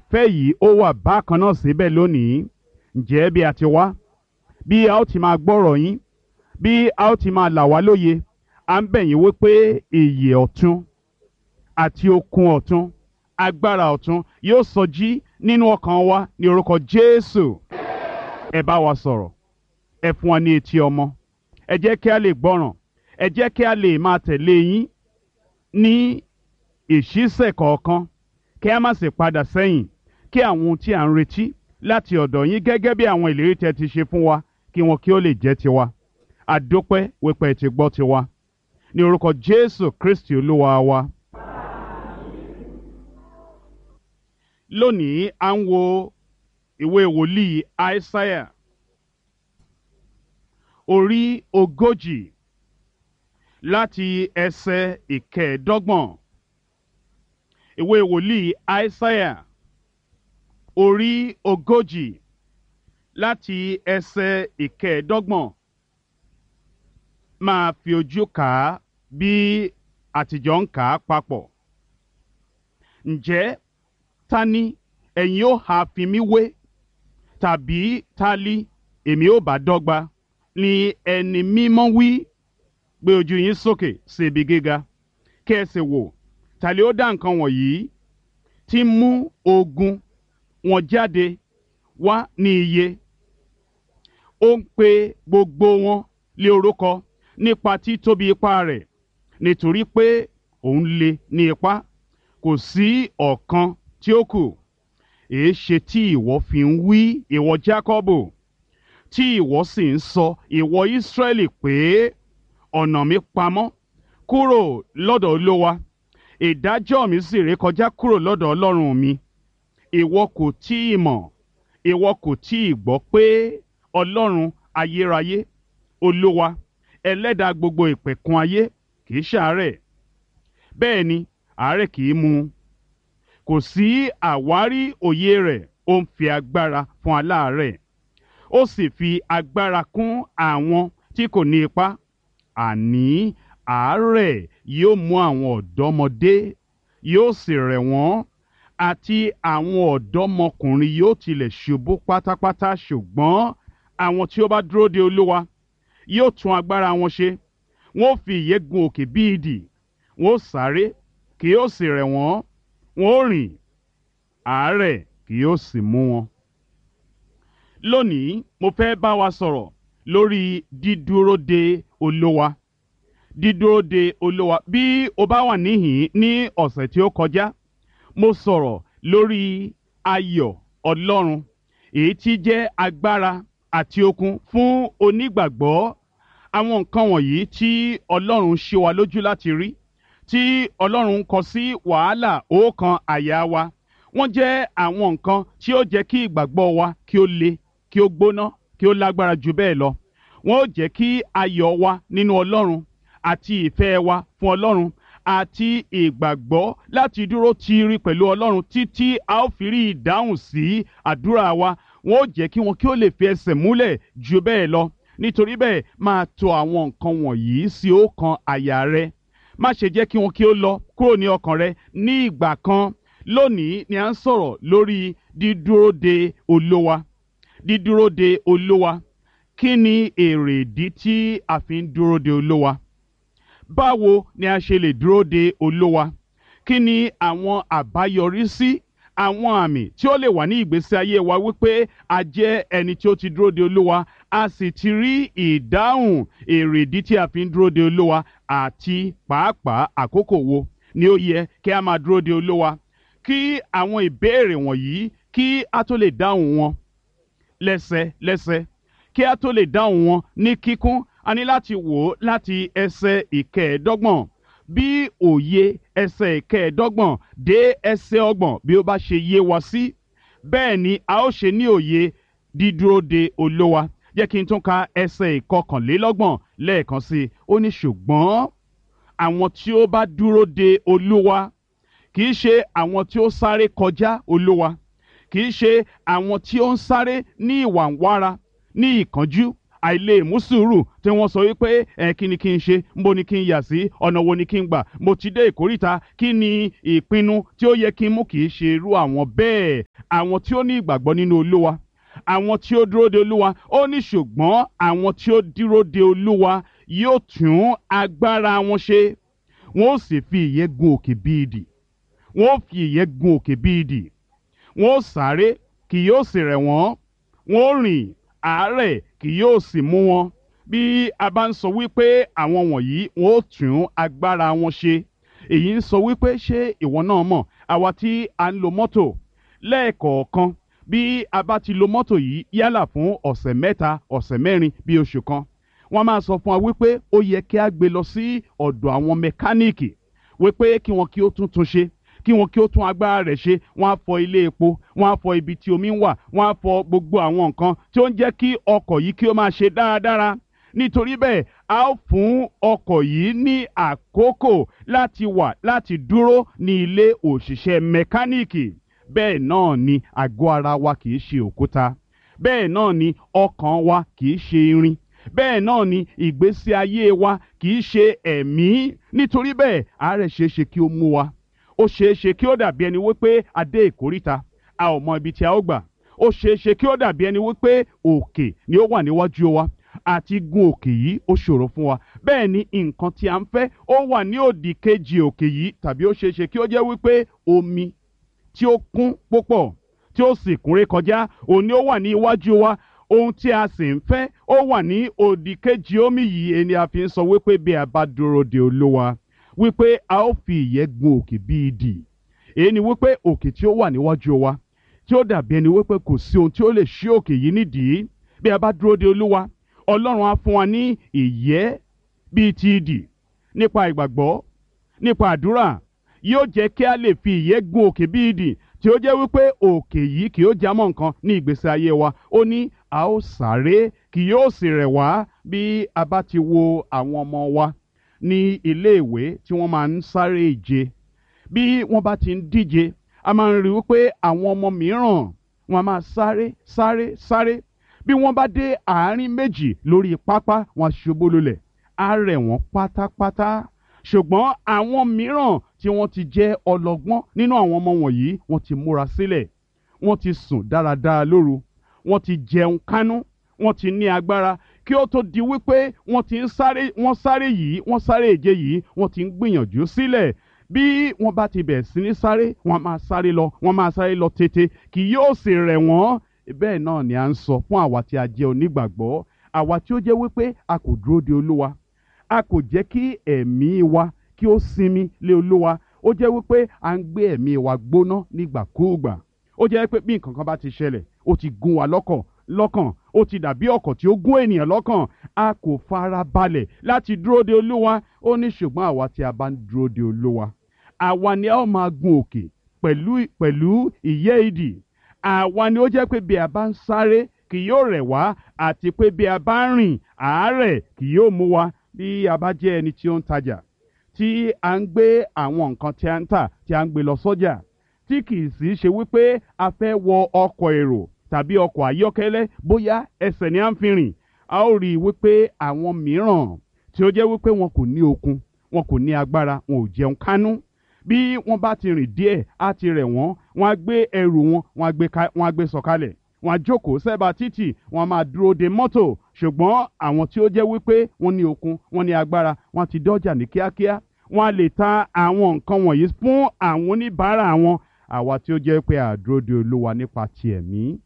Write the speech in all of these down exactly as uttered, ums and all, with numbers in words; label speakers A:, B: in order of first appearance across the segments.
A: ìfẹ́ yìí ó wà bákan náà síbẹ̀ lónìí. Ǹjẹ́ bí a ti wá, bí a ó ti máa gbọ́rọ̀ yín, bí a ó ti máa là wá lóye, à ń bẹ̀ yín wípé ìyè ọ̀tun àti okun ọ̀tun, agbára ọ̀tun yóò sọjí nínú ọkàn wa ní orúkọ Jésù. Ẹ bá wa sọ̀rọ̀, ẹ fún wa ní etí ọmọ, ẹ jẹ́ kí a lè gbọ́ràn, ẹ jẹ́ kí a lè máa tẹ̀lé yín ní ìṣísẹ̀ kọ̀ọ̀kan, kí a má sì padà sẹ́yìn, kí àwọn ohun tí à ń retí láti ọ̀dọ̀ yín gẹ́gẹ́ bí àwọn ìlérí tẹ́ ti ṣe fún wa, kí wọn kí ó lè jẹ́ tiwa. Àdópẹ́ wípé ẹ ti gbọ́ tiwa. Ní orúkọ Jésù Kristi Olúwa wa. Lónìí à ń wo ìwé wòlíì Aísáyà orí ogójì láti ẹsẹ̀ ìkẹẹ̀ẹ́dọ́gbọ̀n. Ìwé wòlíì Aísáyà orí ogójì láti ẹsẹ̀ ìkẹẹ̀ẹ́dọ́gbọ̀n. Máa fi ojú kà á bí àtijọ́ ń kà á papọ̀. Ǹjẹ́ ta ni ẹ̀yin ó ha fi mí wé, tàbí ta li èmi ó bá dọ́gba? Ni ẹni mímọ́ wí. Gbé ojú yín sókè sí ibi gíga, kí ẹ sì wò, ta li ó dá nǹkan wọ̀nyí tí ń mú ogun wọn jáde wá ní iye? Ó ń pe gbogbo wọn lé orúkọ nípa títóbi ipá rẹ̀, nítorí pé òun le ní ipá, kò sí ọ̀kan tí ó kù. Èéṣe tí ìwọ fi ń wí, ìwọ Jákọ́bù, tí ìwọ sì ń sọ, ìwọ Ísírẹ́lì, pé ọ̀nà mi pamọ́ kúrò lọ́dọ̀ Olúwa, ìdájọ́ mi sì rékọjá kúrò lọ́dọ̀ Ọlọ́run mi? Ìwọ kò tí ì mọ̀, ìwọ kò tí ì gbọ́ pé Ọlọ́run ayérayé, Olúwa, ẹlẹ́dàá gbogbo ìpẹ̀kun ayé, kì í ṣàárẹ̀, bẹ́ẹ̀ ni àárẹ̀ kì í mú un. Kò sí àwárí òye rẹ̀, ó ń fi agbára fún aláàárẹ̀, ó sì fi agbára kún àwọn tí kò ní ipá. Àní àárẹ̀ yóò mú àwọn ọ̀dọ́mọdé, yóò sì rẹ̀ wọ́n, àti àwọn ọ̀dọ́mọkùnrin yóò tilẹ̀ ṣubú pátápátá. Ṣùgbọ́n àwọn tí ó bá dúró de Olúwa yóò tún agbára wọn ṣe. Wọ́n ó fi ìyẹ́ gun òkè bí idì, wọ́n ó sáré, kì yóò sì rẹ̀ wọ́n, wọ́n ó rìn, àárẹ̀ kì yóò sì mú wọn. Lónìí mo fẹ́ bá wa sọ̀rọ̀ lórí dídúró de Olúwa. Dídúró de Olúwa. Bí o bá wà níhìn ní ọ̀sẹ̀ tí ó kọjá, mo sọ̀rọ̀ lórí ayọ̀ Ọlọ́run, èyí tí jẹ́ agbára àti okun fún onígbàgbọ́. Àwọn nǹkan wọ̀nyí tí Ọlọ́run ṣe wa lójú láti rí, tí Ọlọ́run kọ sí wàhálà ọkàn àyà wa, wọ́n jẹ́ àwọn nǹkan tí ó jẹ́ kí ìgbàgbọ́ wa kí ó le, kí ó gbóná, kí ó lágbára jù bẹ́ẹ̀ lọ. Wọ́n ó jẹ́ kí ayọ̀ wa nínú Ọlọ́run àti ìfẹ́ wa fún Ọlọ́run àti ìgbàgbọ́ láti dúró tiiri pẹ̀lú Ọlọ́run títí a ó fi rí ìdáhùn sí àdúrà wa, wọ́n ó jẹ́ kí wọn kí ó lè fi ẹsẹ̀ múlẹ̀ jù bẹ́ẹ̀ lọ. Nítorí bẹ́ẹ̀, máa tò àwọn nǹkan wọ̀nyí sí ọkàn àyà rẹ. Má ṣe jẹ́ kí wọn kí ó lọ kúrò ní ọkàn rẹ ní ìgbà kan. Lónìí ni à ń sọ̀rọ̀ lórí dídúró de Olúwa. Dídúró de Olúwa. Kí ni èrè ìdí tí a fi ń dúró de Olúwa? Báwo ni a ṣe lè dúró de Olúwa? Kí ni àwọn àbáyọrísí, àwọn àmì tí ó lè wà ní ìgbésí ayé wa wípé a jẹ́ ẹni tí ó ti dúró de Olúwa, a sì ti rí ìdáhùn èrè ìdí tí a fi ń dúró de Olúwa, àti pàápàá àkókò wo ni ó yẹ kí a máa dúró de Olúwa? Kí àwọn ìbéèrè wọ̀nyí kí a tó lè dáhùn wọn lẹ́sẹlẹ́sẹ, kí a tó lè dáhùn wọn ní kíkún, a ní láti wò ó láti ẹsẹ̀ ìkẹẹ̀ẹ́dọ́gbọ̀n. Bí òye ẹsẹ̀ ìkẹẹ̀ẹ́dọ́gbọ̀n dé ẹsẹ̀ ọgbọ̀n bí ó bá ṣe yé wa sí, bẹ́ẹ̀ ni a ó ṣe ní òye dídúró de Olúwa. Jẹ́ kí n tún ka ẹsẹ̀ ìkọkànlélọ́gbọ̀n lẹ́ẹ̀kan sí i. Ó ní ṣùgbọ́n àwọn tí ó bá dúró de Olúwa kì í ṣe àwọn tí ó sáré kọjá Olúwa, kì í ṣe àwọn tí ó ń sáré ní ìwàǹwara, ní ìkánjú àìlè mú sùúrù tí wọ́n sọ wípé ẹ kí ni kí n ṣe, níbo ni kí n yà sí, ọ̀nà wo ni kí n gbà, mo ti dé ìkóríta, kí ni ìpinnu tí ó yẹ kí n mú. Kì í ṣe irú àwọn bẹ́ẹ̀. Àwọn tí ó ní ìgbàgbọ́ nínú Olúwa, àwọn tí ó dúró de Olúwa, ó ní ṣùgbọ́n àwọn tí ó dúró de Olúwa yóò tún agbára wọn ṣe, wọn ó sì fi ìyẹ́ gun òkè bí idì, wọn ó fi ìyẹ́ gun òkè bí idì, wọn ó sáré kì yóò sì rẹ̀ wọ́n, wọn ó rìn àárẹ̀ kì yóò sì mú wọn. Bí a bá ń sọ wípé àwọn wọ̀nyí wọn ó tún agbára wọn ṣe, èyí ń sọ wípé ṣé ìwọ náà mọ̀, àwa tí a ń lo mọ́tò lẹ́ẹ̀kọ̀ọ̀kan, bí a bá ti lo mọ́tò yìí yálà fún ọ̀sẹ̀ mẹ́ta, ọ̀sẹ̀ mẹ́rin, bí oṣù kan, wọ́n máa sọ fún wa wípé ó yẹ kí a gbé lọ sí ọ̀dọ̀ àwọn mẹkáníìkì wípé kí wọn kí ó tún tún ṣe, kí wọn kí ó tún agbára rẹ̀ ṣe. Wọ́n á fọ ilé epo, wọ́n á fọ ibi tí omi ń wà, wọ́n á fọ gbogbo àwọn nǹkan tí ó ń jẹ́ kí ọkọ̀ yìí kí ó máa ṣe dáradára. Nítorí bẹ́ẹ̀, a ó fún ọkọ̀ yìí ní àkókò láti wà, láti dúró ní ilé òṣìṣẹ́ mẹkáníìkì. Bẹ́ẹ̀ náà ni àgọ́ ara wa kì í ṣe òkúta, bẹ́ẹ̀ náà ni ọkàn wa kì í ṣe irin, bẹ́ẹ̀ náà ni ìgbésí ayé wa kì í ṣe ẹ̀mí. Nítorí bẹ́ẹ̀, àárẹ̀ ṣeé ṣe kí ó mú wa, ó ṣeé ṣe kí ó dàbí ẹni wípé a dé ìkóríta, a ò mọ ibi tí a ó gbà, ó ṣeé ṣe kí ó dàbí ẹni wípé òkè ni ó wà níwájú wa, àti gun òkè yìí ó ṣòro fún wa. Bẹ́ẹ̀ ni nǹkan tí a ń fẹ́ ó wà ní òdì kejì òkè yìí, tàbí ó ṣeé ṣe kí ó jẹ́ wípé omi tí ó kún púpọ̀ tí ó sì kúnré kọjá òun ni ó wà ní iwájú wa. Ohun tí a sì ń fẹ́ ó wà ní òdì kejì omi yìí. Ẹni a fi ń sọ wípé bí a bá dúró de Olúwa wípé a ó fi ìyẹ́ gun òkè bí idì. Èyí ni wípé òkè tí ó wà níwájú wa tí ó dàbí ẹni wípé kò sí ohun tí ó lè ṣí òkè yìí nídìí. Bí a bá dúró de Olúwa, Ọlọ́run á fún wa ní ìyẹ́ bíi ti idì. Nípa ìgbàgbọ́, nípa àdúrà, yóò jẹ́ kí a lè fi ìyẹ́ gun òkè bí idì, tí ó jẹ́ wípé òkè yìí kì yóò jámọ́ nǹkan ní ìgbésí ayé wa. Ó ní a ó sáré kì yóò sì rẹ̀ wá. Bí a bá ti wo àwọn ọmọ wa ní iléèwé tí wọ́n máa ń sáré ìje, bí wọ́n bá ti ń díje, a máa ń rí wípé àwọn ọmọ mìíràn wọ́n máa sáré sáré sáré. Bí wọ́n bá dé àárín méjì lórí pápá, wọ́n ṣubú lulẹ̀, á rẹ̀ wọ́n pátápátá. Ṣùgbọ́n àwọn mìíràn tí wọ́n ti jẹ́ ọlọ́gbọ́n nínú àwọn ọmọ wọ̀nyí, wọ́n ti múra sílẹ̀, wọ́n ti sùn dáradára lóru, wọ́n ti jẹun kánú, wọ́n ti ní agbára kí ó tó di wípé wọ́n ti ń sáré, wọ́n sáré yìí, wọ́n sáré ìje yìí, wọ́n ti ń gbìyànjú sílẹ̀. Bí wọ́n bá ti bẹ̀rẹ̀ sí ní sáré, wọ́n máa sáré lọ, wọ́n máa sáré lọ tètè, kì yóò sì rẹ̀ wọ́n. Bẹ́ẹ̀ náà ni à ń sọ fún àwa tí a jẹ́ onígbàgbọ́, àwa tí ó jẹ́ wípé a kò dúró de Olúwa, a kò jẹ́ kí ẹ̀mí wa kí ó sinmi lé Olúwa. Ó jẹ́ wípé à ń gbé ẹ̀mí wa gbóná nígbàkúùgbà. Ó jẹ́ pé bí nǹkan kan bá ti ṣẹlẹ̀, ó ti gún wa lọ́kàn lọ́kàn, ó ti dàbí ọ̀kọ̀ tí ó gún ènìyàn lọ́kàn. A kò fara balẹ̀ láti dúró de Olúwa. Ó ní ṣùgbọ́n àwa tí a bá ń dúró de Olúwa, àwa ni a ó máa gun òkè pẹ̀lú pẹ̀lú ìyẹ́ idì. Àwa ni ó jẹ́ pé bí a bá ń sáré kì yóò rẹ̀ wá, àti pé bí a bá ń rìn àárẹ̀ kì yóò mú wa. Bí a bá jẹ́ ẹni tí ó ń tajà, tí a ń gbé àwọn nǹkan tí a ń tà tí a ń gbé lọ sọ́jà, tí kì í sì ṣe wípé a fẹ́ wọ ọkọ̀ èrò tàbí ọkọ̀ ayọ́kẹ́lẹ́, bóyá ẹsẹ̀ ni a ń fi rìn, a ó rí i wípé àwọn mìíràn tí ó jẹ́ wípé wọn kò ní okun, wọn kò ní agbára, wọn ò jẹun kánú. Bí wọ́n bá ti rìn díẹ̀, á ti rẹ̀ wọ́n, wọ́n á gbé ẹrù wọn, wọ́n á gbé ká, wọ́n á gbé sọ̀kalẹ̀, wọ́n á jókòó sẹ́bàá títì, wọ́n á máa dúró de mọ́tò. Ṣùgbọ́n àwọn tí ó jẹ́ wípé wọ́n ní okun, wọ́n ní agbára, wọ́n ti dọ́jà ní kíákíá, wọ́n á lè ta àwọn nǹkan wọ̀nyí fún àwọn oníbàárà wọn. Àwa tí ó jẹ́ pé a dúró de Olúwa nípa ti ẹ̀mí,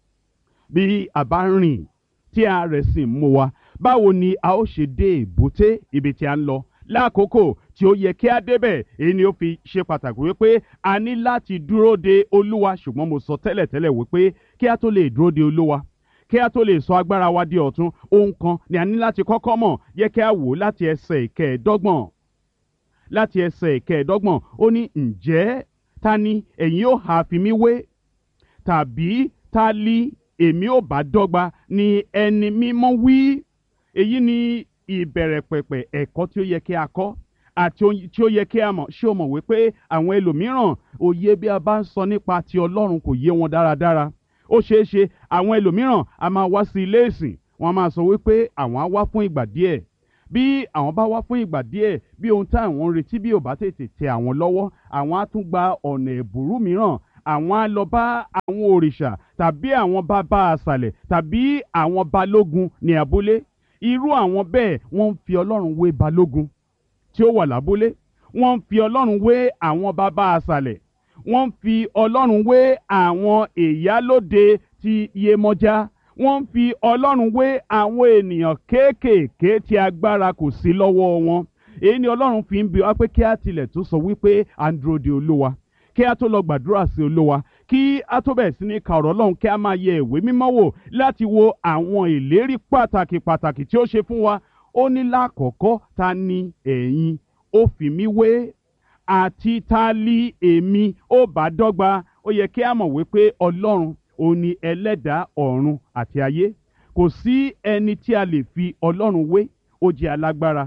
A: bí a bá rìn tí a rẹ̀ sì mú wa, báwo ni a ó ṣe dé èbúté ibi tí a ń lọ lákòókò tí ó yẹ kí a débẹ̀? Èyí ni ó fi ṣe pàtàkì wípé a ní láti dúró de Olúwa. Ṣùgbọ́n mo sọ tẹ́lẹ̀tẹ́lẹ̀ wípé kí a tó lè dúró de Olúwa, kí a tó lè sọ agbára wa di ọ̀tun, ohun kan ni a ní láti kọ́kọ́ mọ̀. Yẹ kí a wò láti ẹsẹ̀ ìkẹẹ̀ẹ́dọ́gbọ̀n, láti ẹsẹ̀ ìkẹẹ̀ẹ́dọ́gbọ̀n. Ó ní, ǹjẹ́ ta ni ẹ̀yin ó ha fi mí wé? Tàbí ta li èmi ò bá dọ́gba, ni ẹni mímọ́ wí. Èyí ni ìbẹ̀rẹ̀ pẹ̀pẹ̀ ẹ̀kọ́ tí ó yẹ kí a kọ́ àti tí ó yẹ kí a mọ̀. Ṣé o mọ̀ wípé àwọn ẹlòmíràn òye bí a bá ń sọ nípa ti Ọlọ́run kò yé wọn dáradára? Ó ṣeé ṣe àwọn ẹlòmíràn a máa wá sí ilé ìsìn, wọ́n máa sọ wípé àwọn á wá fún ìgbà díẹ̀. Bí àwọn bá wá fún ìgbà díẹ̀, bí ohun tí àwọn ń retí bí ò bá tètè tẹ àwọn lọ́wọ́, àwọn á tún gba ọ̀nà ẹ̀bùrú mìíràn. Àwọn á lọ bá àwọn òrìṣà tàbí àwọn bàbá àṣàlẹ̀ tàbí àwọn balógun ní abúlé. Irú àwọn bẹ́ẹ̀ wọ́n ń fi Ọlọ́run wé balógun tí ó wà lábúlé. Wọ́n ń fi Ọlọ́run wé àwọn bàbá àṣàlẹ̀. Wọ́n ń fi Ọlọ́run wé àwọn ìyálóde ti Yemọja. Wọ́n ń fi Ọlọ́run wé àwọn ènìyàn kéékèèké tí agbára kò sí lọ́wọ́ wọn. Èyí ni Ọlọ́run fi ń bi wá pé kí á tilẹ̀ tún sọ wípé à ń dúró de Olúwa, kí á tó lọ gbàdúrà sí Olúwa, kí á tó bẹ̀rẹ̀ sí ní ka ọ̀rọ̀ Ọlọ́run, kí á máa yẹ ìwé mímọ́ wò láti wo àwọn ìlérí pàtàkì pàtàkì tí ó ṣe fún wa. Ó ní lákọ̀ọ́kọ́, ta ni ẹ̀yin ó fi mí wé, àti ta li èmi ó bá dọ́gba. Ó yẹ kí á mọ̀ wípé Ọlọ́run òun ni ẹlẹ́dàá ọ̀run àti ayé. Kò sí ẹni tí a lè fi Ọlọ́run wé. Ó jẹ́ alágbára,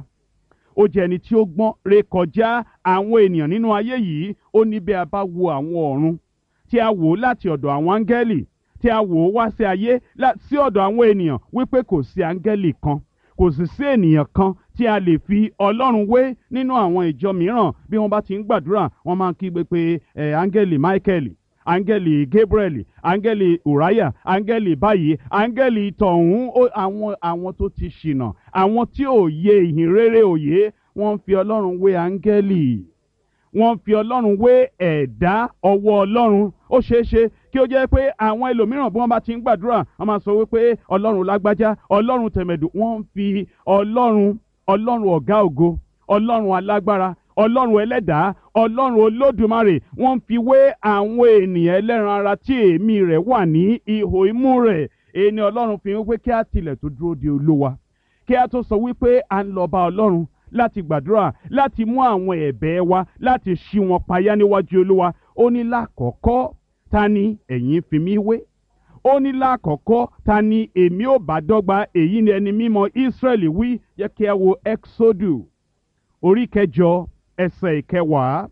A: ó jẹ́ ẹni tí ó gbọ́n rékọjá àwọn ènìyàn nínú ayé yìí. Ó ní bí a bá wo àwọn ọ̀run, tí a wò ó láti ọ̀dọ̀ àwọn áńgẹ́lì, tí a wò ó wá sí ayé sí ọ̀dọ̀ àwọn ènìyàn, wípé kò sí áńgẹ́lì kan, kò sì sí ènìyàn kan tí a lè fi Ọlọ́run wé. Nínú àwọn ìjọ mìíràn, bí wọ́n bá ti ń gbàdúrà, wọ́n máa ń kígbe pé ẹ̀ áńgẹ́lì Michael, áńgẹ́lì Gabriel, áńgẹ́lì Uriah, áńgẹ́lì báyìí, áńgẹ́lì tọ̀hún. Àwọn àwọn tó ti ṣìnà, àwọn tí ò yé ìhìn rere òye, wọ́n ń fi Ọlọ́run wé áńgẹ́lì. Wọ́n ń fi Ọlọ́run wé ẹ̀dá ọwọ́ Ọlọ́run. Ó ṣeé ṣe kí ó jẹ́ pé àwọn ẹlòmíràn bí wọ́n bá ti ń gbàdúrà, wọ́n máa sọ wípé Ọlọ́run lágbájá, Ọlọ́run tẹ̀mẹ̀dù. Wọ́n ń fi Ọlọ́run, Ọlọ́run ọ̀gá ògo, Ọlọ́run alágbára, Ọlọ́run ẹlẹ́dàá, Ọlọ́run olódùmarè, wọ́n ń fi wé àwọn ènìyàn ẹlẹ́ran ara tí èémí rẹ̀ wà ní ihò imú rẹ̀. Èyí ni Ọlọ́run fi wípé kí á tilẹ̀ tó dúró de Olúwa, kí á tó sọ wípé à ń lọ bá Ọlọ́run láti gbàdúrà, láti mú àwọn ẹ̀bẹ̀ wa, láti ṣí wọn payá níwájú Olúwa. Ó ní lákọ̀ọ́kọ́, ta ni ẹ̀yin fi mí wé? Ó ní lákọ̀ọ́kọ́, ta ni èmi ò bá dọ́gba? Èyí ni ẹni mímọ́ Ísírẹ́lì wí. Jẹ́ kí a wo Ẹ́kísódù orí kẹjọ ẹsẹ̀ ìkẹwàá.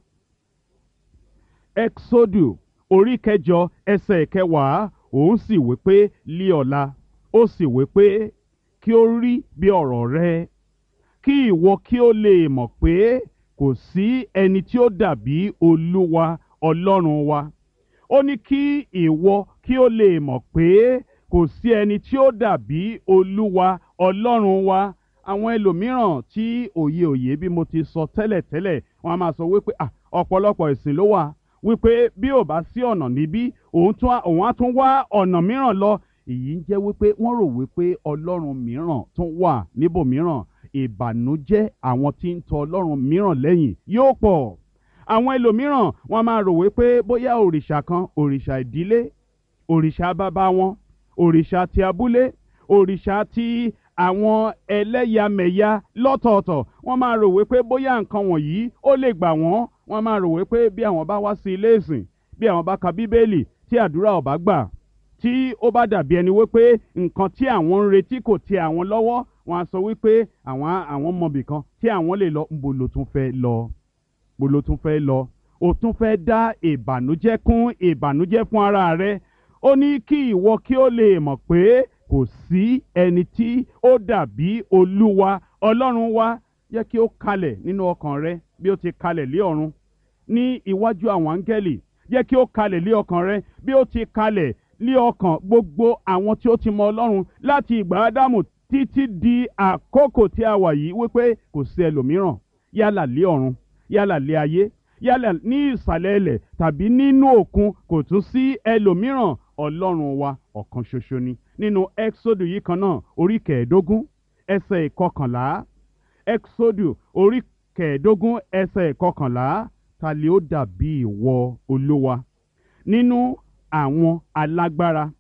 A: Ẹ́kísódù orí kẹjọ ẹsẹ̀ ìkẹwàá. Òun sì wí pé lí ọ̀la, ó sì wí pé kí ó rí bí ọ̀rọ̀ rẹ, kí ìwọ kí ó lè mọ̀ pé kò sí ẹni tí ó dàbí Olúwa Ọlọ́run wa. Ó ní kí ìwọ kí ó lè mọ̀ pé kò sí ẹni tí ó dàbí Olúwa Ọlọ́run wa. Àwọn ẹlòmíràn tí òye òye bí mo ti sọ tẹ́lẹ̀ tẹ́lẹ̀, wọ́n á máa sọ wípé à ọ̀pọ̀lọpọ̀ ìsìn ló wà, wípé bí ò bá sí ọ̀nà níbí, òun tún òun á tún wá ọ̀nà mìíràn lọ. Èyí ń jẹ́ wípé wọ́n rò wípé Ọlọ́run mìíràn tún wà níbòmíràn. Ìbànújẹ́ àwọn tí ń tọ Ọlọ́run mìíràn lẹ́yìn yóò pọ̀. Àwọn ẹlòmíràn wọ́n máa rò wípé bóyá òrìṣà kan, òrìṣà ìdílé, òrìṣà bàbá wọn, òrìṣà ti abúlé, òrìṣà ti àwọn ẹlẹ́yàmẹ̀yà lọ́tọ̀ọ̀tọ̀, wọ́n máa rò wípé bóyá nǹkan wọ̀nyí ó lè gbà wọ́n. Wọ́n máa rò wípé bí àwọn bá wá sí ilé ìsìn, bí àwọn bá ka Bíbélì, tí àdúrà ò bá gbà, tí ó bá dàbí ẹni wípé nǹkan tí àwọn ń retí kò tẹ àwọn lọ́wọ́, wọ́n á sọ wípé àwọn àwọn mọbì kan tí àwọn lè lọ. Ńbo ló tún fẹ́ lọ? Ńbo ló tún fẹ́ lọ? O tún fẹ́ dá ìbànújẹ́ kún ìbànújẹ́ fún ara rẹ. Ó ní kí ìwọ kí ó lè mọ̀ pé kò sí ẹni tí ó dàbí Olúwa Ọlọ́run wa. Jẹ́ kí ó kalẹ̀ nínú ọkàn rẹ bí ó ti kalẹ̀ lé ọ̀run ní iwájú àwọn áńgẹ́lì. Jẹ́ kí ó kalẹ̀ lé ọkàn rẹ bí ó ti kalẹ̀ lé ọkàn gbogbo àwọn tí ó ti mọ Ọlọ́run láti ìgbà Ádámù títí di àkókò tí a wà yìí, wípé kò sí ẹlòmíràn yálà lé ọ̀run, yálà lé ayé, yálà ní ìsàlẹ̀ ilẹ̀ tàbí nínú òkun, kò tún sí ẹlòmíràn. Ọlọ́run wa ọ̀kan ṣoṣo ni. Nínú Ẹ́kísódù yìí kan náà, orí kẹẹ̀ẹ́dógún ẹsẹ̀ ìkọkànlá. Ẹ́kísódù orí kẹẹ̀ẹ́dógún ẹsẹ̀ ìkọkànlá. Ta lè ó dàbí ìwọ Olúwa nínú àwọn alágbára?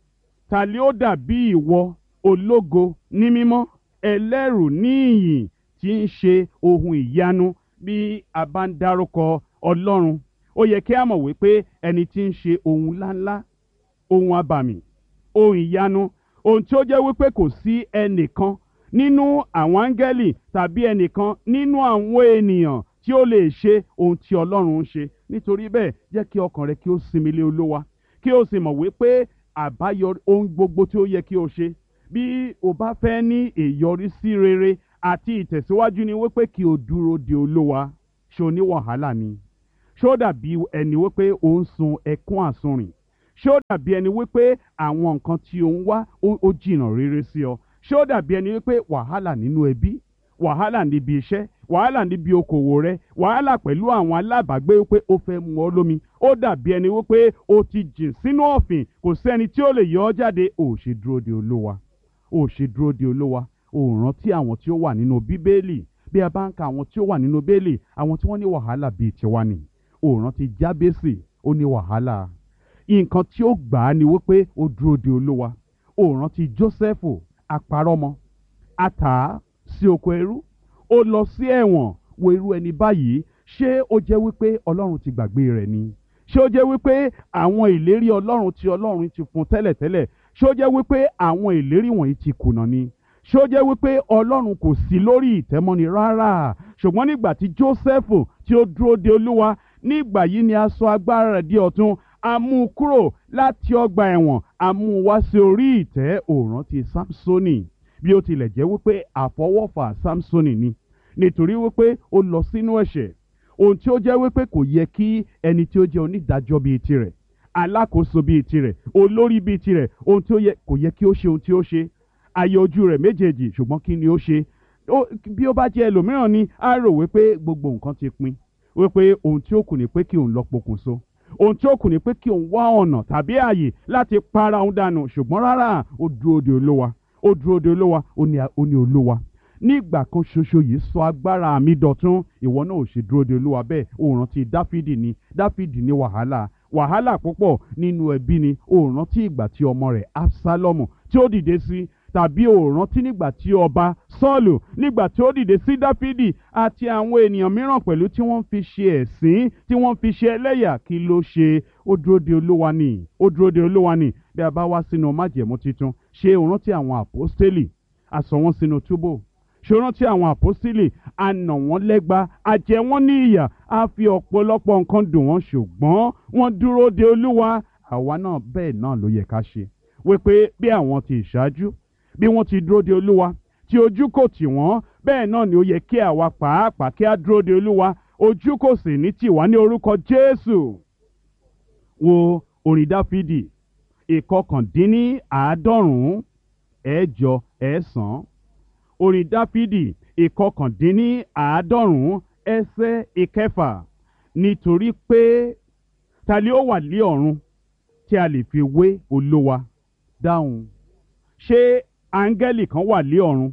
A: Ta lè ó dàbí ìwọ ológo ní mímọ́, ẹlẹ́rù ní ìyìn, tí ń ṣe ohun ìyanu? Bí a bá ń dárúkọ Ọlọ́run, ó yẹ kí a mọ̀ wípé ẹni tí ń ṣe ohun ńláńlá, ohun abàmì, ohun ìyanu, ohun tí ó jẹ́ wípé kò sí ẹnìkan nínú àwọn áńgẹ́lì tàbí ẹnìkan nínú àwọn ènìyàn tí ó lè ṣe ohun tí Ọlọ́run ń ṣe. Nítorí bẹ́ẹ̀, jẹ́ kí ọkàn rẹ kí ó sinmi lé Olúwa, kí ó sì mọ̀ wípé àbáyọ ohun gbogbo tí ó yẹ kí o ṣe, bí o bá fẹ́ ní ìyọrísí rere àti ìtẹ̀síwájú ni wípé kí o dúró de Olúwa. Ṣé o ní wàhálà ni? Ṣé ó dàbí ẹni wípé o ń sun ẹkún àsunrìn? Ṣé ó dàbí ẹni wípé àwọn nǹkan tí o ń wá ó jìnnà rere sí ọ? Ṣé ó dàbí ẹni wípé wàhálà nínú ẹbí, wàhálà níbi iṣẹ́, wàhálà níbi okòwò rẹ, wàhálà pẹ̀lú àwọn alábàágbé wípé ó fẹ́ mu ọ lómi? Ó dàbí ẹni wípé o ti jìn sínú ọ̀fìn, kò sẹ́ni tí ó lè yọ ọ́ jáde. Ò ṣe dúró de Olúwa. Ò ṣe dúró de Olúwa. Ò rántí àwọn tí ó wà nínú Bíbélì. Bí a bá ń ka àwọn tí ó wà nínú Bíbélì, àwọn tí wọ́n ní wàhálà bíi tiwa ni. Ò rántí Jábésì, ó ní wàhálà. Nǹkan tí ó gbà á ni wípé ó dúró de Olúwa. Ò rántí Jósẹ́fù, àparọ́mọ, a tà á sí oko ẹrú, ó lọ sí ẹ̀wọ̀n. Wo irú ẹni báyìí, ṣé ó jẹ́ wípé Ọlọ́run ti gbàgbé rẹ̀ ni? Ṣé ó jẹ́ wípé àwọn ìlérí Ọlọ́run tí Ọlọ́run ti fún tẹ́lẹ̀tẹ́lẹ̀, ṣé ó jẹ́ wípé àwọn ìlérí wọ̀nyí ti kùnà ni? Ṣé ó jẹ́ wípé Ọlọ́run kò sí lórí ìtẹ́mọ́ni rárá? Ṣùgbọ́n nígbà tí Jósẹ́fù tí ó dúró de Olúwa, nígbà yìí ni a sọ agbára rẹ̀ di ọ̀tun. A mú un kúrò láti ọgbà ẹ̀wọ̀n, a mú un wá sí orí ìtẹ́. Ó rántí Sámsónì, bí ó tilẹ̀ jẹ́ wípé àfọwọ́fà Sámsónì ni, nítorí wípé ó lọ sínú ẹ̀ṣẹ̀. Ohun tí ó jẹ́ wípé kò yẹ kí ẹni tí ó jẹ́ onídàájọ́ bíi tirẹ̀, alákòóso bíi tirẹ̀, olórí bíi tirẹ̀, ohun tí ó yẹ kò yẹ kí ó ṣe ohun tí ó ṣe. Ayé ojú rẹ̀ méjèèjì, ṣùgbọ́n kí ni ó ṣe? Bí ó bá jẹ́ ẹlòmíràn ni, á rò wípé gbogbo nǹkan ti pin, wípé ohun tí ó kù ni pé kí òun lọ pokùnso, ohun tí ó kù ni pé kí òun wá ọ̀nà tàbí ààyè láti para òun dànù. Ṣùgbọ́n rárá, ó dúró de Olúwa. Ó dúró de Olúwa. Ó ní Olúwa, nígbà kan ṣoṣo yìí sọ agbára mi dọ̀tun. Ìwọ náà ò ṣe dúró de Olúwa bẹ́ẹ̀. Ó rántí Dáfídì ni. Dáfídì ní wàhálà wàhálà púpọ̀ nínú ẹbí ni. Ó rántí ìgbà tí ọmọ rẹ̀ Absalomu tí ó dìde sí, tàbí ó rántí nígbà tí ọba Sọ́ọ̀lù nígbà tí ó dìde sí Dáfídì àti àwọn ènìyàn mìíràn pẹ̀lú tí wọ́n fi ṣe ẹ̀sín, tí wọ́n fi ṣe ẹlẹ́yà. Kí ló ṣe? Ó dúró de Olúwa ni. Ó dúró de Olúwa ni. Bí a bá wá sínú májẹ̀mú titun, ṣé o rántí àwọn àpọ́stélì? A sọ wọ́n sínú túbú. Ṣé o rántí àwọn àpọ́stélì? A nà wọ́n lẹ́gba, a jẹ wọ́n ní ìyà, a fi ọ̀pọ̀lọpọ̀ nǹkan dùn wọ́n, ṣùgbọ́n wọ́n dúró de Olúwa. Àwa náà bẹ́ẹ̀ náà ló yẹ ká ṣe. Wípé bí àwọn ti ìṣáájú, bí wọ́n ti dúró de Olúwa, tí ojú kò tì wọ́n, bẹ́ẹ̀ náà ni ó yẹ kí àwa pàápàá kí á dúró de Olúwa. Ojú kò sì ní tì wá ní orúkọ Jésù. Wo orin Dáfídì ìkọkàndínní àádọ́rùn-ún ẹ̀jọ ẹ̀sán. Orin Dáfídì ìkọkàndínní àádọ́rùn-ún ẹsẹ̀ ìkẹfà. Nítorí pé ta ni ó wà ní ọ̀run tí a lè fi wé Olúwa? Dáhùn. Ṣé áńgẹ́lì kan wà ní ọ̀run?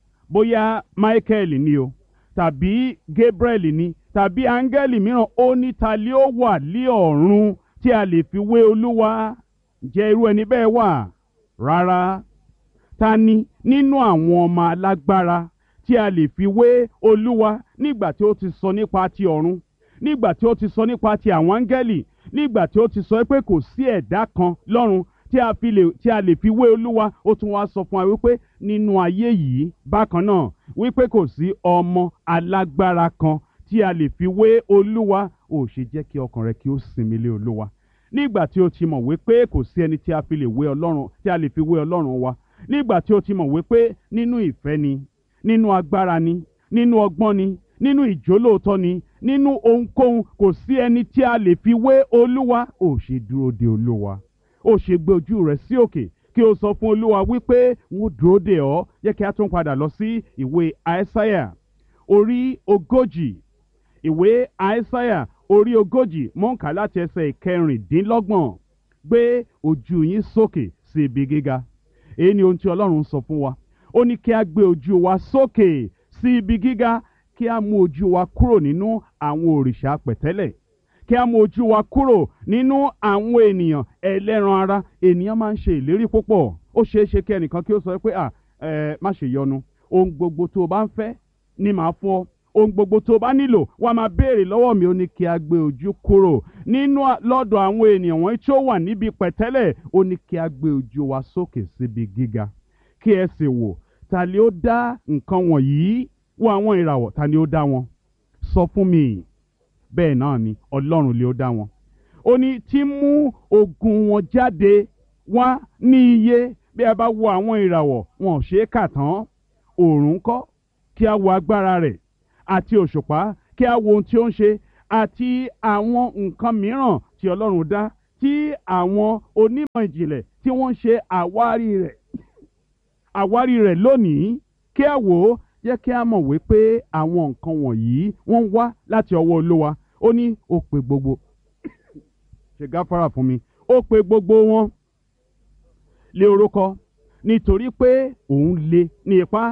A: Bóyá Michael ni o, tàbí Gabriel ni, tàbí áńgẹ́lì mìíràn. Ó ní ta ni ó wà ní ọ̀run tí a lè fi wé Olúwa? Ǹjẹ́ irú ẹni bẹ́ẹ̀ wà? Rárá. Ta ni nínú àwọn ọmọ alágbára tí a lè fi wé Olúwa? Nígbà tí ó ti sọ nípa ti ọ̀run, nígbà tí ó ti sọ nípa ti àwọn áńgẹ́lì, nígbà tí ó ti sọ pé kò sí ẹ̀dá kan lọ́run tí a fi lè tí a lè fi wé Olúwa, ó tún wá sọ fún wa wípé nínú ayé yìí bákan náà wípé kò sí ọmọ alágbára kan tí a lè fi wé Olúwa. Ó ṣe jẹ́ kí ọkàn rẹ kí ó sinmi lé Olúwa. Nígbà tí ó ti mọ̀ wípé kò sí ẹni tí a fi lè wé Ọlọ́run, tí a lè fi wé Ọlọ́run wa, nígbà tí ó ti mọ̀ wípé nínú ìfẹ́ ni, nínú agbára ni, nínú ọgbọ́n ni, nínú ìjólóòtọ́ ni, nínú ohunkóhun kò sí ẹni tí a lè fi wé Olúwa. Ó ṣe dúró de Olúwa. Ó ṣe gbé ojú rẹ̀ sí òkè kí o sọ fún Olúwa wípé wọ́n dúró de ọ́. Yẹ kí a tún padà lọ sí ìwé Aísáyà orí ogójì. Ìwé Aísáyà orí ogójì, mò ń kà láti ẹsẹ̀ ìkẹrìndínlọ́gbọ̀n. Gbé ojú yín sókè sí ibi gíga. Èyí ni ohun tí Ọlọ́run sọ fún wa. Ó ní kí a gbé ojú wa sókè sí ibi gíga, kí a mú ojú wa kúrò nínú àwọn òrìṣà pẹ̀tẹ́lẹ̀, kí a mú ojú wa kúrò nínú àwọn ènìyàn ẹlẹ́ran ara. Ènìyàn máa ń ṣe ìlérí púpọ̀. Ó ṣeé ṣe kí ẹnìkan kí ó sọ pé à ẹ má ṣe yọnu, ohun gbogbo tó o bá ń fẹ́ ni màá fún ọ, ohun gbogbo tó o bá nílò wàá máa béèrè lọ́wọ́ mi. Ó ní kí a gbé ojú kúrò nínú lọ́dọ̀ àwọn ènìyàn wọ̀nyí tí ó wà níbi pẹ̀tẹ́lẹ̀. Ó ní kí a gbé ojú wa sókè síbi gíga, kí ẹ sì wò ta ni ó dá nǹkan wọ̀nyí. Wo àwọn ìràwọ̀, ta ni ó dá wọn? Sọ fún mi. Bẹ́ẹ̀ náà ni Ọlọ́run lé ó dá wọn. Ó ní tí mú ogun wọn jáde wá ní iye bí a bá wo àwọn ìràwọ̀ wọn ò ṣe é kà tán. Òòrùn ńkọ́, kí a wo agbára rẹ̀, àti òṣùpá kí a wo ohun tí ó ń ṣe, àti àwọn nǹkan mìíràn tí Ọlọ́run dá tí àwọn onímọ̀ ìjìnlẹ̀ tí wọ́n ń ṣe àwárí rẹ̀ àwárí rẹ̀ lónìí. Kí a wò ó, jẹ́ kí a mọ̀ wípé àwọn nǹkan wọ̀nyí wọ́n wá láti ọwọ́ Olúwa. Ó ní ó pe gbogbo ṣe gáfárà fún mi ó pe gbogbo wọn lé orúkọ, nítorí pé òun lé ní ipá,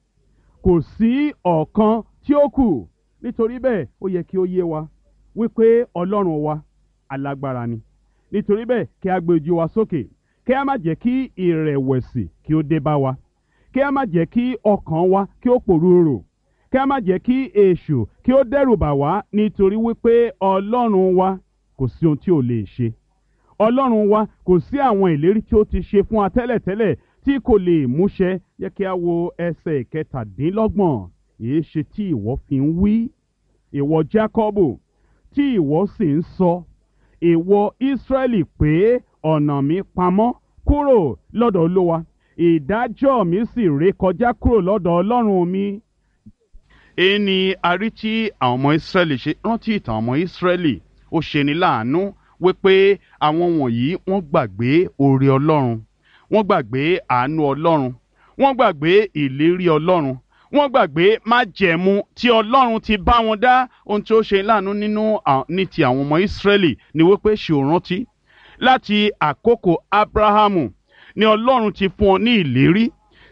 A: kò sí ọ̀kan tí ó kù. Nítorí bẹ́ẹ̀ ó yẹ kí ó yé wa wípé Ọlọ́run wa alágbára ni. Nítorí bẹ́ẹ̀ kí a gbé ojú wa sókè, kí a má jẹ́ kí ìrẹ̀wẹ̀sì kí ó dé bá wa, kí a má jẹ́ kí ọkàn wa kí ó pòrúurù, kí a má jẹ́ kí èṣù kí ó dẹ́rù bà wá, nítorí wípé Ọlọ́run wa kò sí ohun tí ò lè ṣe. Ọlọ́run wa kò sí àwọn ìlérí tí ó ti ṣe fún wa tẹ́lẹ̀tẹ́lẹ̀ tí kò lè múṣẹ. Yẹ kí a wo ẹsẹ̀ ìkẹtàdínlọ́gbọ̀n. Èé ṣe tí ìwọ fi ń wí, ìwọ Jákọ́bù, tí ìwọ sì ń sọ, ìwọ Ísírẹ́lì, pé ọ̀nà mi pamọ́ kúrò lọ́dọ̀ Olúwa, ìdájọ́ mi sì ré kọjá kúrò lọ́dọ̀ Ọlọ́run mi. Èyí ni a rí tí àwọn ọmọ Ísírẹ́lì ṣe. Rántí ìtàn ọmọ Ísírẹ́lì, ó ṣeni láàánú wípé àwọn wọ̀nyí wọ́n gbàgbé oore Ọlọ́run, wọ́n gbàgbé àánú Ọlọ́run, wọ́n gbàgbé ìlérí Ọlọ́run, wọ́n gbàgbé májẹ̀mú tí Ọlọ́run ti bá wọn dá. Ohun tí ó ṣe láàánú nínú ní ti àwọn ọmọ Ísírẹ́lì ni wípé ṣe ò rántí láti àkókò Ábúráhámù ni Ọlọ́run ti fún ọ ní ìlérí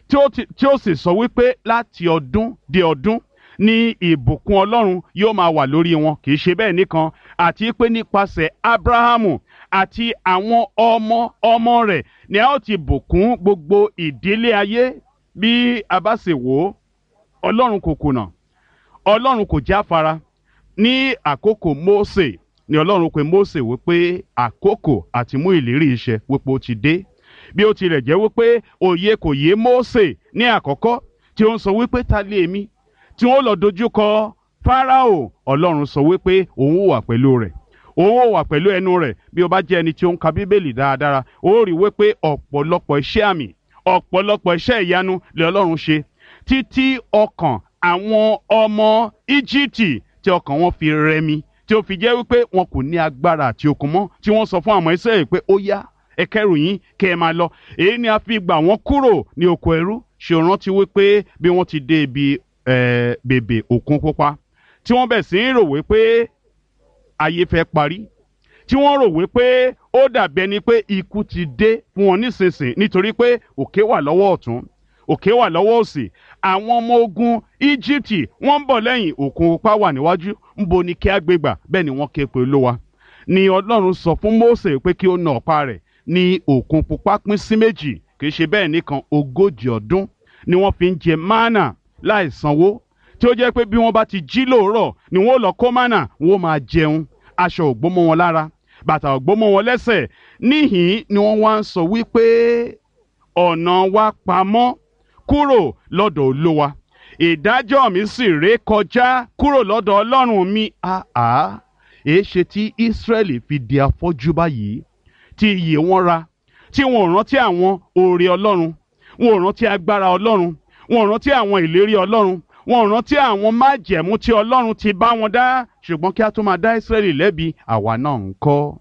A: tí ó sì sọ wípé láti ọdún dé ọdún ní ìbùkún Ọlọ́run yóò máa wà lórí wọn. Kì í ṣe bẹ́ẹ̀ nìkan, àti pé nípasẹ̀ Ábúráhámù àti àwọn ọmọ ọmọ rẹ̀ ni a ó ti bùkún gbogbo ìdílé ayé. Bí a bá sì wò ó, Ọlọ́run kò kùnà, Ọlọ́run kò jáfara. Ní àkókò Mósè ni Ọlọ́run pè Mósè wípé àkókò àti mú ìlérí iṣẹ́ wípé ó ti dé. Bí ó tilẹ̀ jẹ́ wípé òye kò yé Mósè ní àkọ́kọ́, tí ó ń sọ wípé ta lé èmi tí wọ́n lọ dojúkọ Fáráò, Ọlọ́run sọ wípé òun ó wà pẹ̀lú rẹ̀, òun ó wà pẹ̀lú ẹnu rẹ̀. Bí o bá jẹ́ ẹni tí ó ń ka Bíbélì dáradára, ó rí wípé ọ̀pọ̀lọpọ̀ iṣẹ́ àmì, ọ̀pọ̀lọpọ̀ iṣẹ́ ìyanu lè Ọlọ́run ṣe, títí ọkàn àwọn ọmọ Íjíbítì tí ọkàn wọn fi rẹmi, tí ó fi jẹ́ wípé wọn kò ní agbára àti okun mọ́, tí wọ́n sọ fún àwọn Ísírẹ́lì pé ó yá, ẹ kẹ́rù yín kẹ́ ẹ máa lọ. Èyí ni a fi gbà wọ́n kúrò ní oko ẹrú. Ṣé o rántí wípé bí wọ́n ti dé ibi bèbè Òkun Pupa, tí wọ́n bẹ̀ sí ń rò wípé ayé fẹ́ parí, tí wọ́n rò wípé ó dàbí ẹni pé ikú ti dé fún wọn nísinsìnyí, nítorí pé òkè wà lọ́wọ́ ọ̀tún, òkè wà lọ́wọ́ òsì. Àwọn ọmọ ogun Íjíbítì wọ́n ń bọ̀ lẹ́yìn, Òkun Pupa wà níwájú. Ńbo ni kí a gbé gbà? Bẹ́ẹ̀ ni wọ́n ké pe Olúwa. Ni Ọlọ́run sọ fún Mósè pé kí ó na ọ̀pá rẹ̀. Ní Òkun Pupa pín sí méjì. Kì í ṣe bẹ́ẹ̀ nìkan, ogójì ọdún ni wọ́n fi ń jẹ mánà láì sanwó, tí ó jẹ́ pé bí wọ́n bá ti jí lóòrọ̀ ni wọ́n lọ kó mánà, wọ́n máa jẹun. Aṣọ ò gbó mọ́ wọn lára, bàtà ò gbó mọ́ wọn lẹ́sẹ̀. Níhìn ni wọ́n wá ń sọ wípé ọ̀nà wa pamọ́ kúrò lọ́dọ̀ Olúwa, ìdájọ́ mi sì ré kọjá kúrò lọ́dọ̀ Ọlọ́run mi. Àá, èé ṣe tí Ísírẹ́lì fi di afọ́jú báyìí, tí iyè wọn ra, tí wọn ò rántí àwọn oore Ọlọ́run, wọn ò rántí agbára Ọlọ́run, wọn ò rántí àwọn ìlérí Ọlọ́run, wọn ò rántí àwọn májẹ̀mú tí Ọlọ́run ti bá wọn dá. Ṣùgbọ́n kí a tó máa dá Ísírẹ́lì lẹ́bi, àwa náà ńkọ́?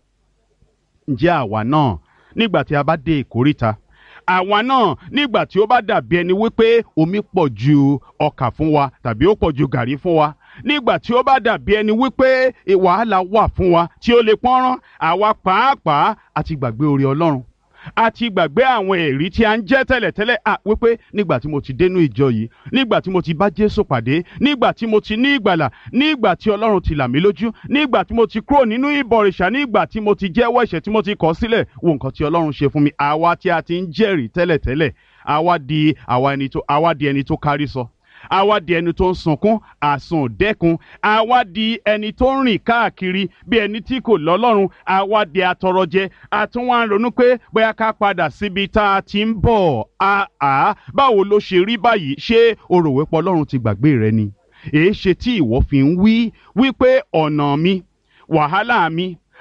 A: Ǹjẹ́ àwa náà nígbà tí a bá dé ìkóríta, àwa náà nígbà tí ó bá dàbí ẹni wípé omi pọ̀ ju ọkà fún wa tàbí ó pọ̀ ju gàrí fún wa, nígbà tí ó bá dàbí ẹni wípé wàhálà wà fún wa tí ó lè pọ́nrán, àwa pàápàá àti gbàgbé oore Ọlọ́run, àti gbàgbé àwọn ẹ̀rí tí a ń jẹ́ tẹ́lẹ̀tẹ́lẹ̀. À wípé nígbà tí mo ti dénú ìjọ yìí, nígbà tí mo ti bá Jésù pàdé, nígbà tí mo ti ní ìgbàlà, nígbà tí Ọlọ́run ti là mí lójú, nígbà tí mo ti kúrò nínú ìbọ̀rìṣà, nígbà tí mo ti jẹ́wọ́ ẹ̀ṣẹ̀ tí mo ti kọ̀ sílẹ̀, wo nǹkan tí Ọlọ́run ṣe fún mi. Àwa tí a ti ń jẹ́rìí tẹ́lẹ̀tẹ́lẹ̀, àwa di àwa ẹni tó àwa di ẹni tó kárí sọ, àwa di ẹni tó ń sunkún àsùn dẹ́kun, àwa di ẹni tó ń rìn káàkiri bí ẹni tí kò lọ́lọ́run, àwa di atọrọjẹ, àtúnwá ń ronú pé bóyá ká padà síbi tá a ti ń bọ̀. Àá, báwo ló ṣe rí báyìí? Ṣé o rò wípé Ọlọ́run ti gbàgbé rẹ ni? Èé ṣe tí ìwọ fi ń wí wípé ọ̀nà mi, wàhálà mi,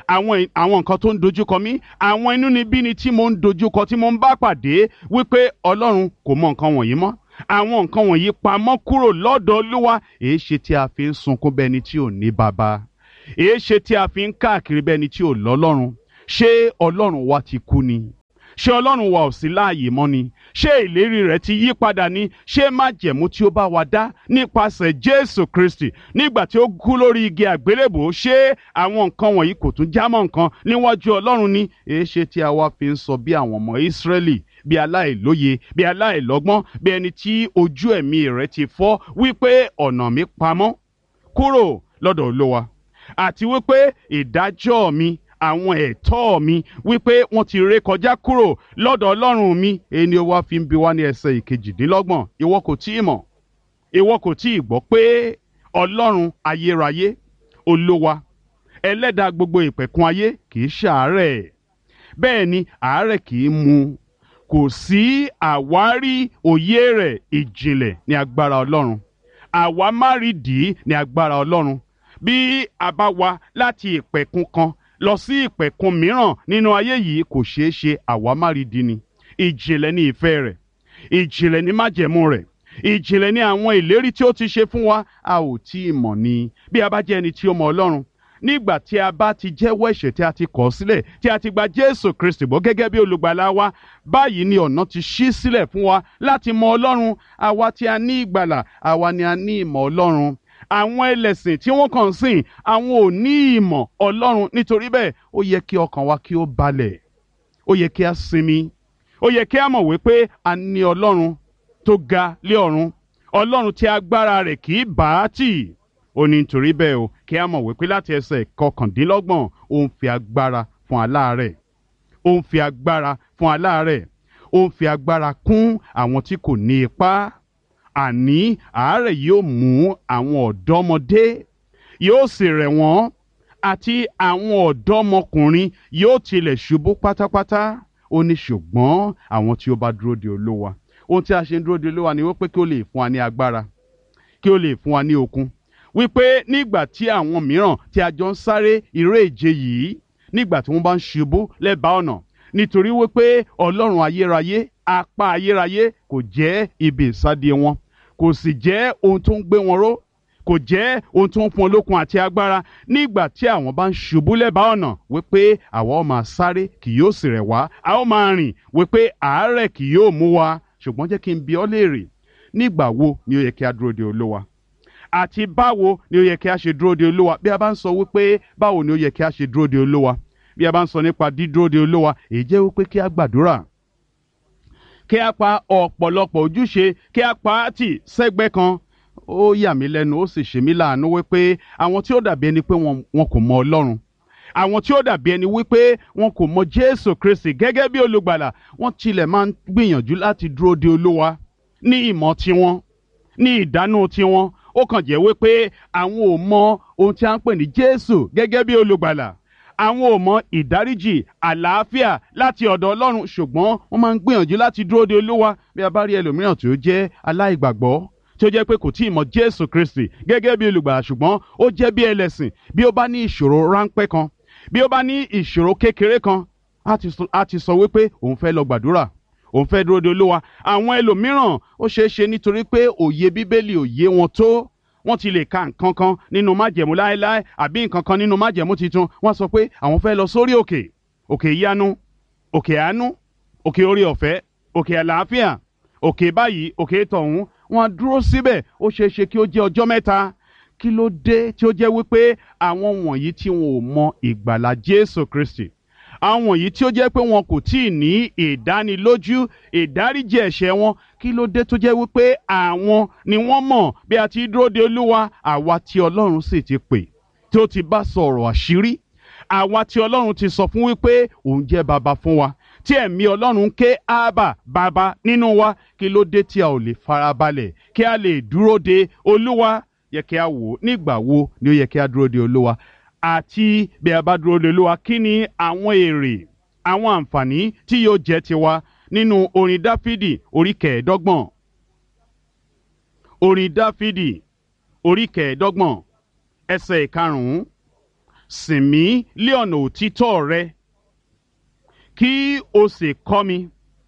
A: àwọn àwọn nǹkan tó ń dojúkọ mí, àwọn inúnibíni tí mo ń dojúkọ tí mo ń bá pàdé, wípé Ọlọ́run kò mọ nǹkan wọ̀nyí mọ́, àwọn nǹkan wọ̀nyí pamọ́ kúrò lọ́dọ̀ Olúwa. èé ṣe tí a fi ń sunkún bẹ́ni tí ò ní baba? èé ṣe tí a fi ń káàkiri bẹ́ni tí ò lọ́lọ́run? ṣé Ọlọ́run wa ti kú ni? ṣé Ọlọ́run wa ò sí láàyè mọ́ ni? ṣé ìlérí rẹ̀ ti yí padà ni? ṣé májẹ̀mú tí ó bá wa dá nípasẹ̀ Jésù Kristi nígbà tí ó kú lórí igi àgbélébùú, ṣé àwọn nǹkan wọ̀nyí kò tún jámọ́ nǹkan níwájú Ọlọ́run ni? èé ṣe tí a wá fi ń sọ bí àwọn ọmọ Ísírẹ́lì, bí aláìlóye, bí aláìlọ́gbọ́n, bí ẹni tí ojú ẹ̀mí rẹ̀ ti fọ́, wípé ọ̀nà mi pamọ́ kúrò lọ́dọ̀ Olúwa, àti wípé ìdájọ́ mi, àwọn ẹ̀tọ́ mi, wípé wọ́n ti ré kọjá kúrò lọ́dọ̀ Ọlọ́run mi. èyí ni ó wá fi ń bi wá ní ẹsẹ̀ ìkejìdínlọ́gbọ̀n. ìwọ kò tí ì mọ̀, ìwọ kò tí ì gbọ́ pé Ọlọ́run ayérayé, Olúwa, ẹlẹ́dàá gbogbo ìpẹ̀kun ayé kì í ṣàárẹ̀, bẹ́ẹ̀ ni àárẹ̀ kì í mú. kò sí àwárí òye rẹ̀. ìjìnlẹ̀ ní agbára Ọlọ́run, àwámárìdí ní agbára Ọlọ́run. bí a bá wá láti ìpẹ̀kun kan lọ sí ìpẹ̀kun mìíràn nínú ayé yìí, kò ṣeé ṣe, àwámárìdí ni. ìjìnlẹ̀ ní ìfẹ́ rẹ̀, ìjìnlẹ̀ ní májẹ̀mú rẹ̀, ìjìnlẹ̀ ní àwọn ìlérí tí ó ti ṣe fún wa. a ò tí ì mọ̀ ni. bí a bá jẹ́ ẹni tí ó mọ Ọlọ́run, nígbà tí a bá ti jẹ́wọ́ ẹ̀ṣẹ̀ tí a ti kọ̀ sílẹ̀, tí a ti gba Jésù Kristi gbọ́ gẹ́gẹ́ bí olùgbàlà wa, báyìí ni ọ̀nà ti ṣí sílẹ̀ fún wa láti mọ Ọlọ́run. àwa tí a ní ìgbàlà, àwa ni a ní ìmọ̀ Ọlọ́run. àwọn ẹlẹ́sìn tí wọ́n kàn sìn, àwọn ò ní ìmọ̀ Ọlọ́run. nítorí bẹ́ẹ̀, ó yẹ kí ọkàn wa kí ó balẹ̀, ó yẹ kí a sinmi, ó yẹ kí a mọ̀ wípé a ní Ọlọ́run tó ga lé ọ̀run, Ọlọ́run tí agbára rẹ̀ kì í bá tì. ó ní nítorí bẹ́ẹ̀ o, kí a mọ̀ wípé láti ẹsẹ̀ kọkàndínlọ́gbọ̀n, ó ń fi agbára fún aláàárẹ̀, ó ń fi agbára fún aláàárẹ̀, ó ń fi agbára kún àwọn tí kò ní ipá. àní àárẹ̀ yóò mú àwọn ọ̀dọ́mọdé, yóò sì rẹ̀ wọ́n, àti àwọn ọ̀dọ́mọkùnrin yóò tilẹ̀ ṣubú pátápátá. ó ní ṣùgbọ́n àwọn tí ó bá dúró de Olúwa, ohun tí a ṣe ń dúró de Olúwa ni wípé kí ó lè fún wa ní agbára, kí ó lè fún wa ní okun. wípé nígbà tí àwọn mìíràn tí a jọ ń sáré eré ìje yìí, nígbà tí wọ́n bá ń ṣubú lẹ́bàá ọ̀nà, nítorí wípé Ọlọ́run ayérayé, apá ayérayé kò jẹ́ ibi ìsádi wọn, kò sì jẹ́ ohun tó ń gbé wọn ró, kò jẹ́ ohun tó ń fún olókun àti agbára. nígbà tí àwọn bá ń ṣubú lẹ́bàá ọ̀nà, wípé àwa ó máa sáré, kì yóò sì rẹ̀ wá, a ó máa rìn, wípé àárẹ̀ kì yóò mú wa. ṣùgbọ́n jẹ́ kí n bi ọ́ léèrè, nígbà wo ni ó yẹ kí a dúró de Olúwa? àti báwo ni ó yẹ kí a ṣe dúró de Olúwa? bí a bá ń sọ wípé báwo ni ó yẹ kí a ṣe dúró de Olúwa, bí a bá ń sọ nípa dídúró de Olúwa, èyí jẹ́ wípé kí a gbàdúrà, kí a pa ọ̀pọ̀lọpọ̀ ojúṣe, kí a pa á tì sẹ́gbẹ́ kan. ó yà mí lẹ́nu, ó sì ṣe mí láàánú wípé àwọn tí ó dàbí ẹni pé wọn wọn kò mọ Ọlọ́run, àwọn tí ó dàbí ẹni wípé wọn kò mọ Jésù Kristi gẹ́gẹ́ bí olùgbàlà, wọ́n tilẹ̀ máa ń gbìyànjú láti dúró de Olúwa ní ìmọ̀ tiwọn, ní ìdánù tiwọn. ó kàn jẹ́ wípé àwọn ò mọ ohun tí a ń pè ní Jésù gẹ́gẹ́ bí olùgbàlà, àwọn ò mọ ìdáríjì, àlàáfíà láti ọ̀dọ̀ Ọlọ́run, ṣùgbọ́n wọ́n máa ń gbìyànjú láti dúró de Olúwa. bí a bá rí ẹlòmíràn tí ó jẹ́ aláìgbàgbọ́, tí ó jẹ́ pé kò tí ì mọ Jésù Kristi gẹ́gẹ́ bí olùgbàlà, ṣùgbọ́n ó jẹ́ bí ẹlẹ́sìn, bí ó bá ní ìṣòro ráńpẹ́ kan, bí ó bá ní ìṣòro kékeré kan, á ti sọ wípé òun fẹ́ lọ gbàdúrà, òun fẹ́ dúró de Olúwa. àwọn ẹlòmíràn, ó ṣeé ṣe nítorí pé òye Bíbélì ò yé wọn tó, wọ́n ti lè ka nǹkan kan nínú májẹ̀mú láéláé àbí nǹkan kan nínú májẹ̀mú titun, wọ́n sọ pé àwọn fẹ́ lọ sórí òkè, òkè ìyanu, òkè àánú, òkè orí ọ̀fẹ́, òkè àlàáfíà, òkè báyìí, òkè tọ̀hún. wọ́n dúró síbẹ̀, ó ṣeé ṣe kí ó jẹ́ ọjọ́ mẹ́ta. kí ló dé tí ó jẹ́ wípé àwọn wọ̀nyí tí wọn ò mọ ìgbàlà Jésù Kristi, àwọn wọ̀nyí tí ó jẹ́ pé wọn kò tí ì ní ìdánilójú ìdáríjì ẹ̀ṣẹ̀ wọn, kí ló dé tó jẹ́ wípé àwọn ni wọ́n mọ̀ bí a ti dúró de Olúwa? àwa tí Ọlọ́run sì ti pè, tí ó ti bá sọ̀rọ̀ àṣírí, àwa tí Ọlọ́run ti sọ fún wípé òun jẹ́ baba fún wa, tí ẹ̀mí Ọlọ́run ké ábà baba nínú wa, kí ló dé tí a ò lè farabalẹ̀ kí a lè dúró de Olúwa? yẹ kí a wò, nígbà wo ni ó yẹ kí a dúró de Olúwa? àti bí a bá dúró de Olúwa, kí ni àwọn èrè, àwọn àǹfààní tí yóò jẹ́ tiwa? nínú orin Dáfídì orí kẹẹ̀ẹ́dọ́gbọ̀n, orin Dáfídì orí kẹẹ̀ẹ́dọ́gbọ̀n ẹsẹ̀ ìkarùn-ún, sìn mí lé ọ̀nà òtítọ́ rẹ kí o sì kọ́ mi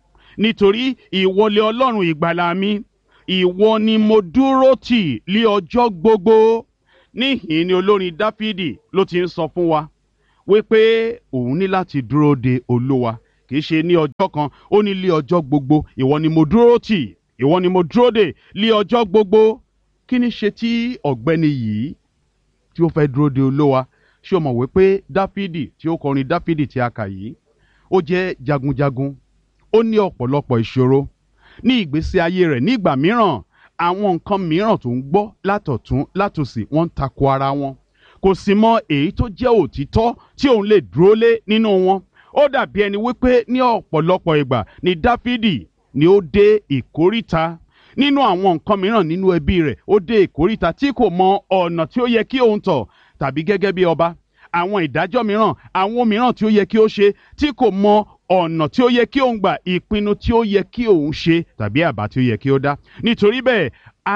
A: nítorí ìwọ lé Ọlọ́run ìgbàlà mi ìwọ ni mo dúró tì lé ọjọ́ gbogbo. Níhìn ni olórin Dáfídì ló ti ń sọ fún wa wípé òun ní láti dúró de Olúwa kì í ṣe ní ọjọ́ kan, ó ní lé ọjọ́ gbogbo. Ìwọ ni mo dúró tì, ìwọ ni mo dúró de lé ọjọ́ gbogbo. Kí ni ṣe tí ọ̀gbẹ́ni yìí tí ó fẹ́ dúró de Olúwa? Ṣé o mọ̀ wípé Dáfídì tí ó kọrin Dáfídì tí a kà yìí ó jẹ́ jagunjagun, ó ní ọ̀pọ̀lọpọ̀ ìṣòro ní ìgbésí ayé rẹ̀. Nígbà mìíràn àwọn nǹkan mìíràn tó ń gbọ́ látọ̀tún látòsì wọ́n ń tako ara wọn, kò sì mọ èyí tó jẹ́ òtítọ́ tí òun lè dúró lé nínú wọn. Ó dàbí ẹni wípé ní ọ̀pọ̀lọpọ̀ ìgbà ni Dáfídì ni ó dé ìkóríta nínú àwọn nǹkan mìíràn nínú ẹbí rẹ̀. Ó dé ìkóríta tí kò mọ ọ̀nà tí ó yẹ kí òun tọ̀, tàbí gẹ́gẹ́ bí ọba àwọn ìdájọ́ mìíràn, àwọn mìíràn tí ó yẹ kí ó ṣe tí kò mọ ọ̀nà tí ó yẹ kí òun gbà, ìpinnu tí ó yẹ kí òun ṣe tàbí àbá tí ó yẹ kí ó dá. Nítorí bẹ́ẹ̀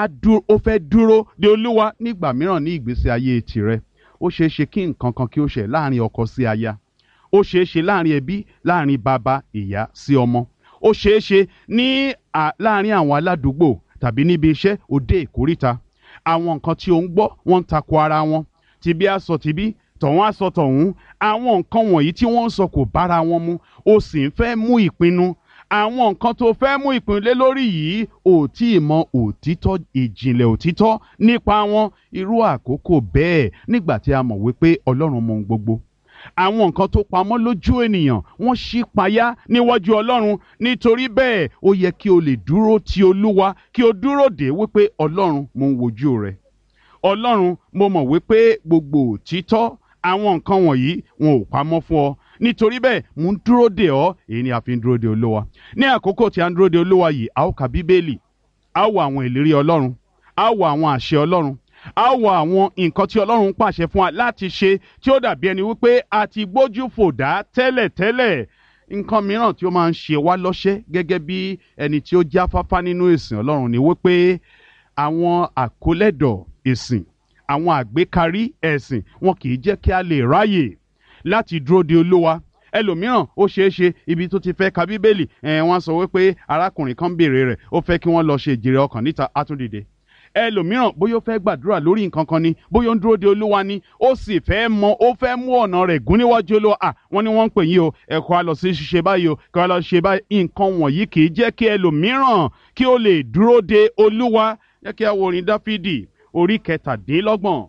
A: ó fẹ́ dúró de Olúwa. Nígbà mìíràn ní ìgbésí ayé tirẹ̀ ó ṣeé ṣe kí nǹkan kan kí ó ṣe láàrin ọkọ sí aya, ó ṣeé ṣe láàrin ẹbí, láàrin bàbá ìyá sí ọmọ, ó ṣeé ṣe ní láàrin àwọn aládùúgbò tàbí níbi iṣẹ́. Ó dé ìkóríta àwọn nǹkan tí ó ń gbọ́ wọ́n ń tako ara wọn, tìbí á sọ tìbí, tọ̀hún á sọ tọ̀hún. Àwọn nǹkan wọ̀nyí tí wọ́n ń sọ kò bára wọn mu, ó sì ń fẹ́ mú ìpinnu. Àwọn nǹkan tó fẹ́ mú ìpinnu lé lórí yìí ò tí ì mọ òtítọ́, ìjìnlẹ̀ òtítọ́ nípa wọn. Irú àkókò bẹ́ẹ̀, nígbà tí a mọ̀ wípé Ọlọ́run mọ ohun gbogbo, àwọn nǹkan tó pamọ́ lójú ènìyàn wọ́n ṣí payá níwájú Ọlọ́run. Nítorí bẹ́ẹ̀ ó yẹ kí o lè dúró ti Olúwa, kí o dúró dè wípé Ọlọ́run mo ń wojú rẹ, Ọlọ́run mo mọ̀ wípé gbogbo òtítọ́ àwọn nǹkan wọ̀nyí wọn ò pamọ́ fún ọ. Nítorí bẹ́ẹ̀ mo ń dúró dè ọ́. Èyí ni a fi ń dúró de Olúwa. Ní àkókò tí a ń dúró de Olúwa yìí, a ó ka Bíbélì, a ó wo àwọn ìlérí Ọlọ́run, a ó wo àwọn àṣẹ Ọlọ́run, a ó wo àwọn nǹkan tí Ọlọ́run pàṣẹ fún wa láti ṣe tí ó dàbí ẹni wípé a ti gbójú fò dá tẹ́lẹ̀tẹ́lẹ̀. Nǹkan mìíràn tí ó máa ń ṣe wá lọ́ṣẹ́ gẹ́gẹ́ bí ẹni tí ó jáfáfá nínú ìsìn Ọlọ́run ni wípé àwọn àkólẹ́dọ̀ ìsìn, àwọn àgbékarí ẹ̀sìn wọn kì í jẹ́ kí a lè ráyè láti dúró de Olúwa. Ẹlòmíràn ó ṣeé ṣe ibi tó ti fẹ́ ka Bíbélì ẹ̀ wọ́n sọ wípé arákùnrin kan béèrè rẹ̀, ó fẹ́ kí wọ́n lọ ṣe ìjèrè ọkàn níta, á tún dìde. Ẹlòmíràn bóyá ó fẹ́ gbàdúrà lórí nǹkan kan ni, bóyá ó ń dúró de Olúwa ni, ó sì fẹ́ mọ, ó fẹ́ mú ọ̀nà rẹ̀ gún níwájú Olúwa. À wọ́n ní wọ́n ń pè yín o, ẹ kó a lọ sí ṣíṣe báyìí o, kó a lọ ṣe báyìí. Nǹkan wọ̀nyí kì í jẹ́ kí ẹlòmíràn kí ó lè dúró de Olúwa. Jẹ́ kí a wo orin Dáfídì orí kẹtàdínlọ́gbọ̀n.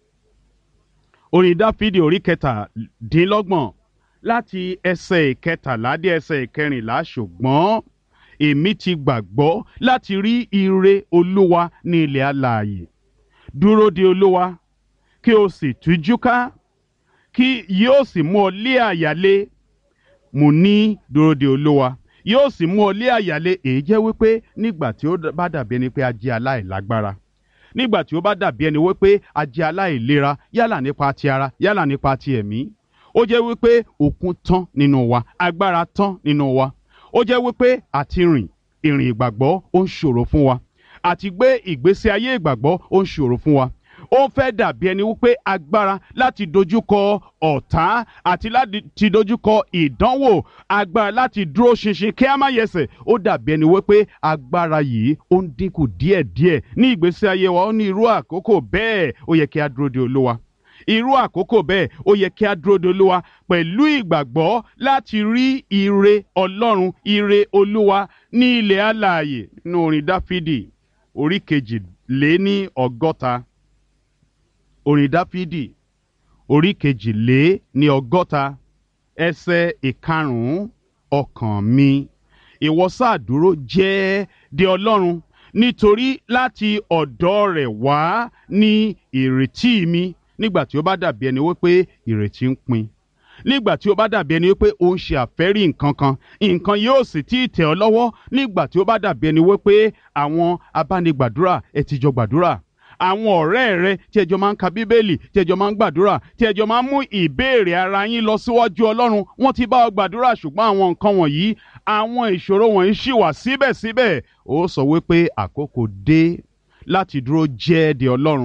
A: Orin Dáfídì orí kẹtàdínlọ́gbọ̀n láti ẹsẹ̀ ìkẹtàlá dé ẹsẹ̀ ìkẹrìnlá. Ṣùgbọ́n èmi ti gbàgbọ́ láti rí ire Olúwa ní ilẹ̀ alààyè. Dúró de Olúwa kí o sì tújú ká, kí yóò sì mú ọ lé àyà le. Mo ní dúró de Olúwa yóò sì mú ọ lé àyà le. Èyí jẹ́ wípé nígbà tí ó bá dàbí ẹni pé a jẹ́ aláìlágbára, nígbà tí ó bá dàbí ẹni wípé a jẹ́ aláìlera, yálà nípa ti ara yálà nípa ti ẹ̀mí, ó jẹ́ wípé okun tán nínú wa, agbára tán nínú wa. Ó jẹ́ wípé àti rìn ìrìn ìgbàgbọ́ ó ń ṣòro fún wa, àti gbé ìgbésí ayé ìgbàgbọ́ ó ń ṣòro fún wa. Ó fẹ́ dàbí ẹni wípé agbára láti dojúkọ ọ̀tá àti láti dojúkọ ìdánwò, agbára láti dúró ṣinṣin kí a má yẹsẹ̀, ó dàbí ẹni wípé agbára yìí ó ń dínkù díẹ̀díẹ̀ ní ìgbésí ayé wa. Ó ní irú àkókò bẹ́ẹ̀ ó yẹ kí a dúró de Olúwa. Irú àkókò bẹ́ẹ̀ ó yẹ kí a dúró de Olúwa pẹ̀lú ìgbàgbọ́ láti rí ire Ọlọ́run, ire Olúwa ní ilẹ̀ alààyè. Nínú orin Dáfídì orí kejì lé ní ọgọ́ta. Orin Dáfídì orí kejì lé ní ọgọ́ta ẹsẹ̀ ìkarùn-ún. Ọkàn mi, ìwọ sáà dúró jẹ́ de Ọlọ́run, nítorí láti ọ̀dọ̀ rẹ̀ wá ní ìrètí mi. Nígbà tí ó bá dàbí ẹni wípé ìrètí ń pin, nígbà tí ó bá dàbí ẹni wípé ó ń ṣe àfẹ́rí nǹkan kan, nǹkan yóò sì tí ì tẹ̀ ọ́ lọ́wọ́. Nígbà tí ó bá dàbí ẹni wípé àwọn abánigbàdúrà ẹ ti jọ gbàdúrà, àwọn ọ̀rẹ́ rẹ tí ẹjọ́ máa ń ka Bíbélì, tí ẹjọ́ máa ń gbàdúrà, tí ẹjọ́ máa ń mú ìbéèrè ara yín lọ síwájú Ọlọ́run, wọ́n ti bá ọ gbàdúrà, ṣùgbọ́n àwọn nǹkan wọ̀nyí, àwọn ìṣòro wọ̀nyí ṣì wà síbẹ̀síbẹ̀. Ó sọ wípé àkókò dé láti dúró jẹ́ de Ọlọ́run,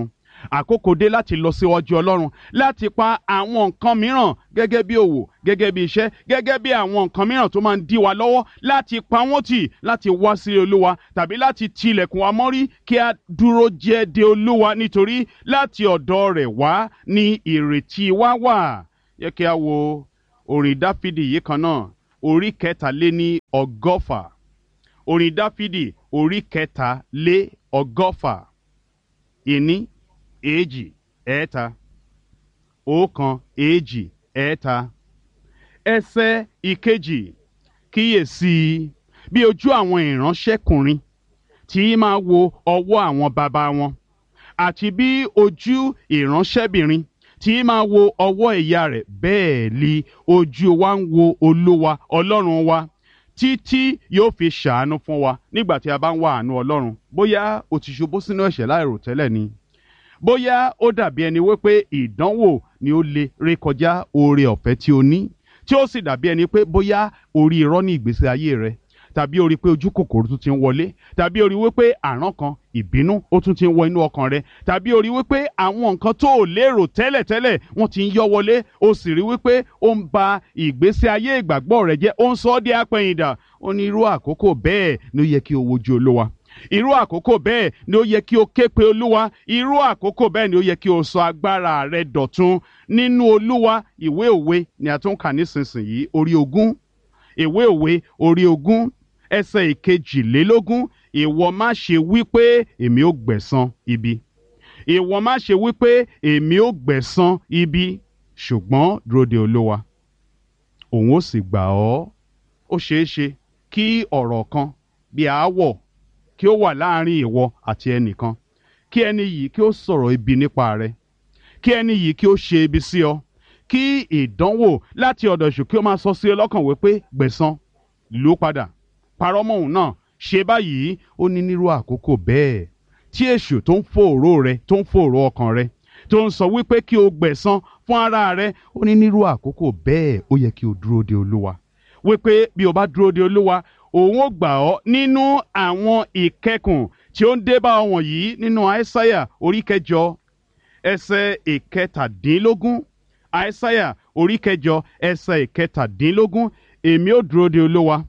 A: àkókò dé láti lọ síwájú Ọlọ́run, láti pa àwọn nǹkan mìíràn gẹ́gẹ́ bí òwò, gẹ́gẹ́ bí iṣẹ́, gẹ́gẹ́ bí àwọn nǹkan mìíràn tó máa ń dí wa lọ́wọ́, láti pa wọ́n tì, láti wá sí Olúwa, tàbí láti tilẹ̀kùn wa mọ́rí kí a dúró jẹ́ de Olúwa, nítorí láti ọ̀dọ̀ rẹ̀ wá ní ìrètí wa wà. Yẹ kí a wo orin Dáfídì yìí kan náà, orí kẹtàléní ọgọ́fà. Orin Dáfídì orí kẹtàlé ọgọ́fà. Ìní, èjì, ẹ̀ta. Ọ̀kan, èjì, ẹ̀ta. Ẹsẹ̀ ìkejì. Kíyèsí bí ojú àwọn ìránṣẹ́kùnrin tí máa wo ọwọ́ àwọn baba wọn, àti bí ojú ìránṣẹ́bìnrin tí máa wo ọwọ́ ìyá rẹ̀, bẹ́ẹ̀ li ojú wa ń wo Olúwa Ọlọ́run wa, títí yóò fi ṣàánú fún wa. Nígbà tí a bá ń wá àánú Ọlọ́run, bóyá o ti ṣubú sínú ẹ̀ṣẹ̀ láìròtẹ́lẹ̀ ni, bóyá ó dàbí ẹni wípé ìdánwò ni ó lè rékọjá oore ọ̀fẹ́ tí o ní, tí ó sì dàbí ẹni pé bóyá orí irọ́ ní ìgbésí ayé rẹ, tàbí orí pé ojú kòkòrò tún ti ń wọlé, tàbí orí wípé àrán kan, ìbínú ó tún ti ń wọ inú ọkàn rẹ, tàbí orí wípé àwọn nǹkan tó ò lérò tẹ́lẹ̀tẹ́lẹ̀ wọ́n ti ń yọ wọlé, ó sì rí wípé ó ń ba ìgbésí ayé ìgbàgbọ́ rẹ jẹ́, ó ń sọ ọ́ di apẹ̀yìndà. Ó ní irú àkókò bẹ́ẹ̀ ni ó yẹ kí o wojú Olúwa. Irú àkókò bẹ́ẹ̀ ni ó yẹ kí o ké pe Olúwa. Irú àkókò bẹ́ẹ̀ ni ó yẹ kí o sọ agbára rẹ dọ̀tun nínú Olúwa. Ìwé Òwe ni a tún kà nísinsìnyí, orí ogún. Ìwé Òwe orí ogún, ẹsẹ̀ ìkejìlélógún. Ìwọ má ṣe wí pé èmi ó gbẹ̀san ibi. Ìwọ má ṣe wí pé èmi ó gbẹ̀san ibi, ṣùgbọ́n dúró de Olúwa, òun ó sì gbà ọ́. Ó ṣeé ṣe kí ọ̀rọ̀ kan bí aáwọ̀ kí ó wà láàrin ìwọ àti ẹnìkan, kí ẹni yìí kí ó sọ̀rọ̀ ibi nípa rẹ, kí ẹni yìí kí ó ṣe ibi sí ọ, kí ìdánwò láti ọ̀dọ̀ èṣù kí ó máa sọ sí ọ lọ́kàn wípé gbẹ̀san, lù ú padà, parọ́ mọ́ òun náà, ṣe báyìí. Ó ní nírú àkókò bẹ́ẹ̀ tí èṣù tó ń fòòró rẹ, tó ń fòòró ọkàn rẹ, tó ń sọ wípé kí o gbẹ̀san fún ara rẹ, ó ní nírú àkókò bẹ́ẹ̀ ó yẹ kí o dúró de Olúwa, wípé bí o bá dúró de Olúwa, òun ó gbà ọ́ nínú àwọn ìkẹkùn tí ó ń dé bá ọ wọ̀nyí. Nínú Aísáyà orí kẹjọ ẹsẹ̀ ìkẹtàdínlógún. Aísáyà orí kẹjọ ẹsẹ̀ ìkẹtàdínlógún. Èmi ó dúró de Olúwa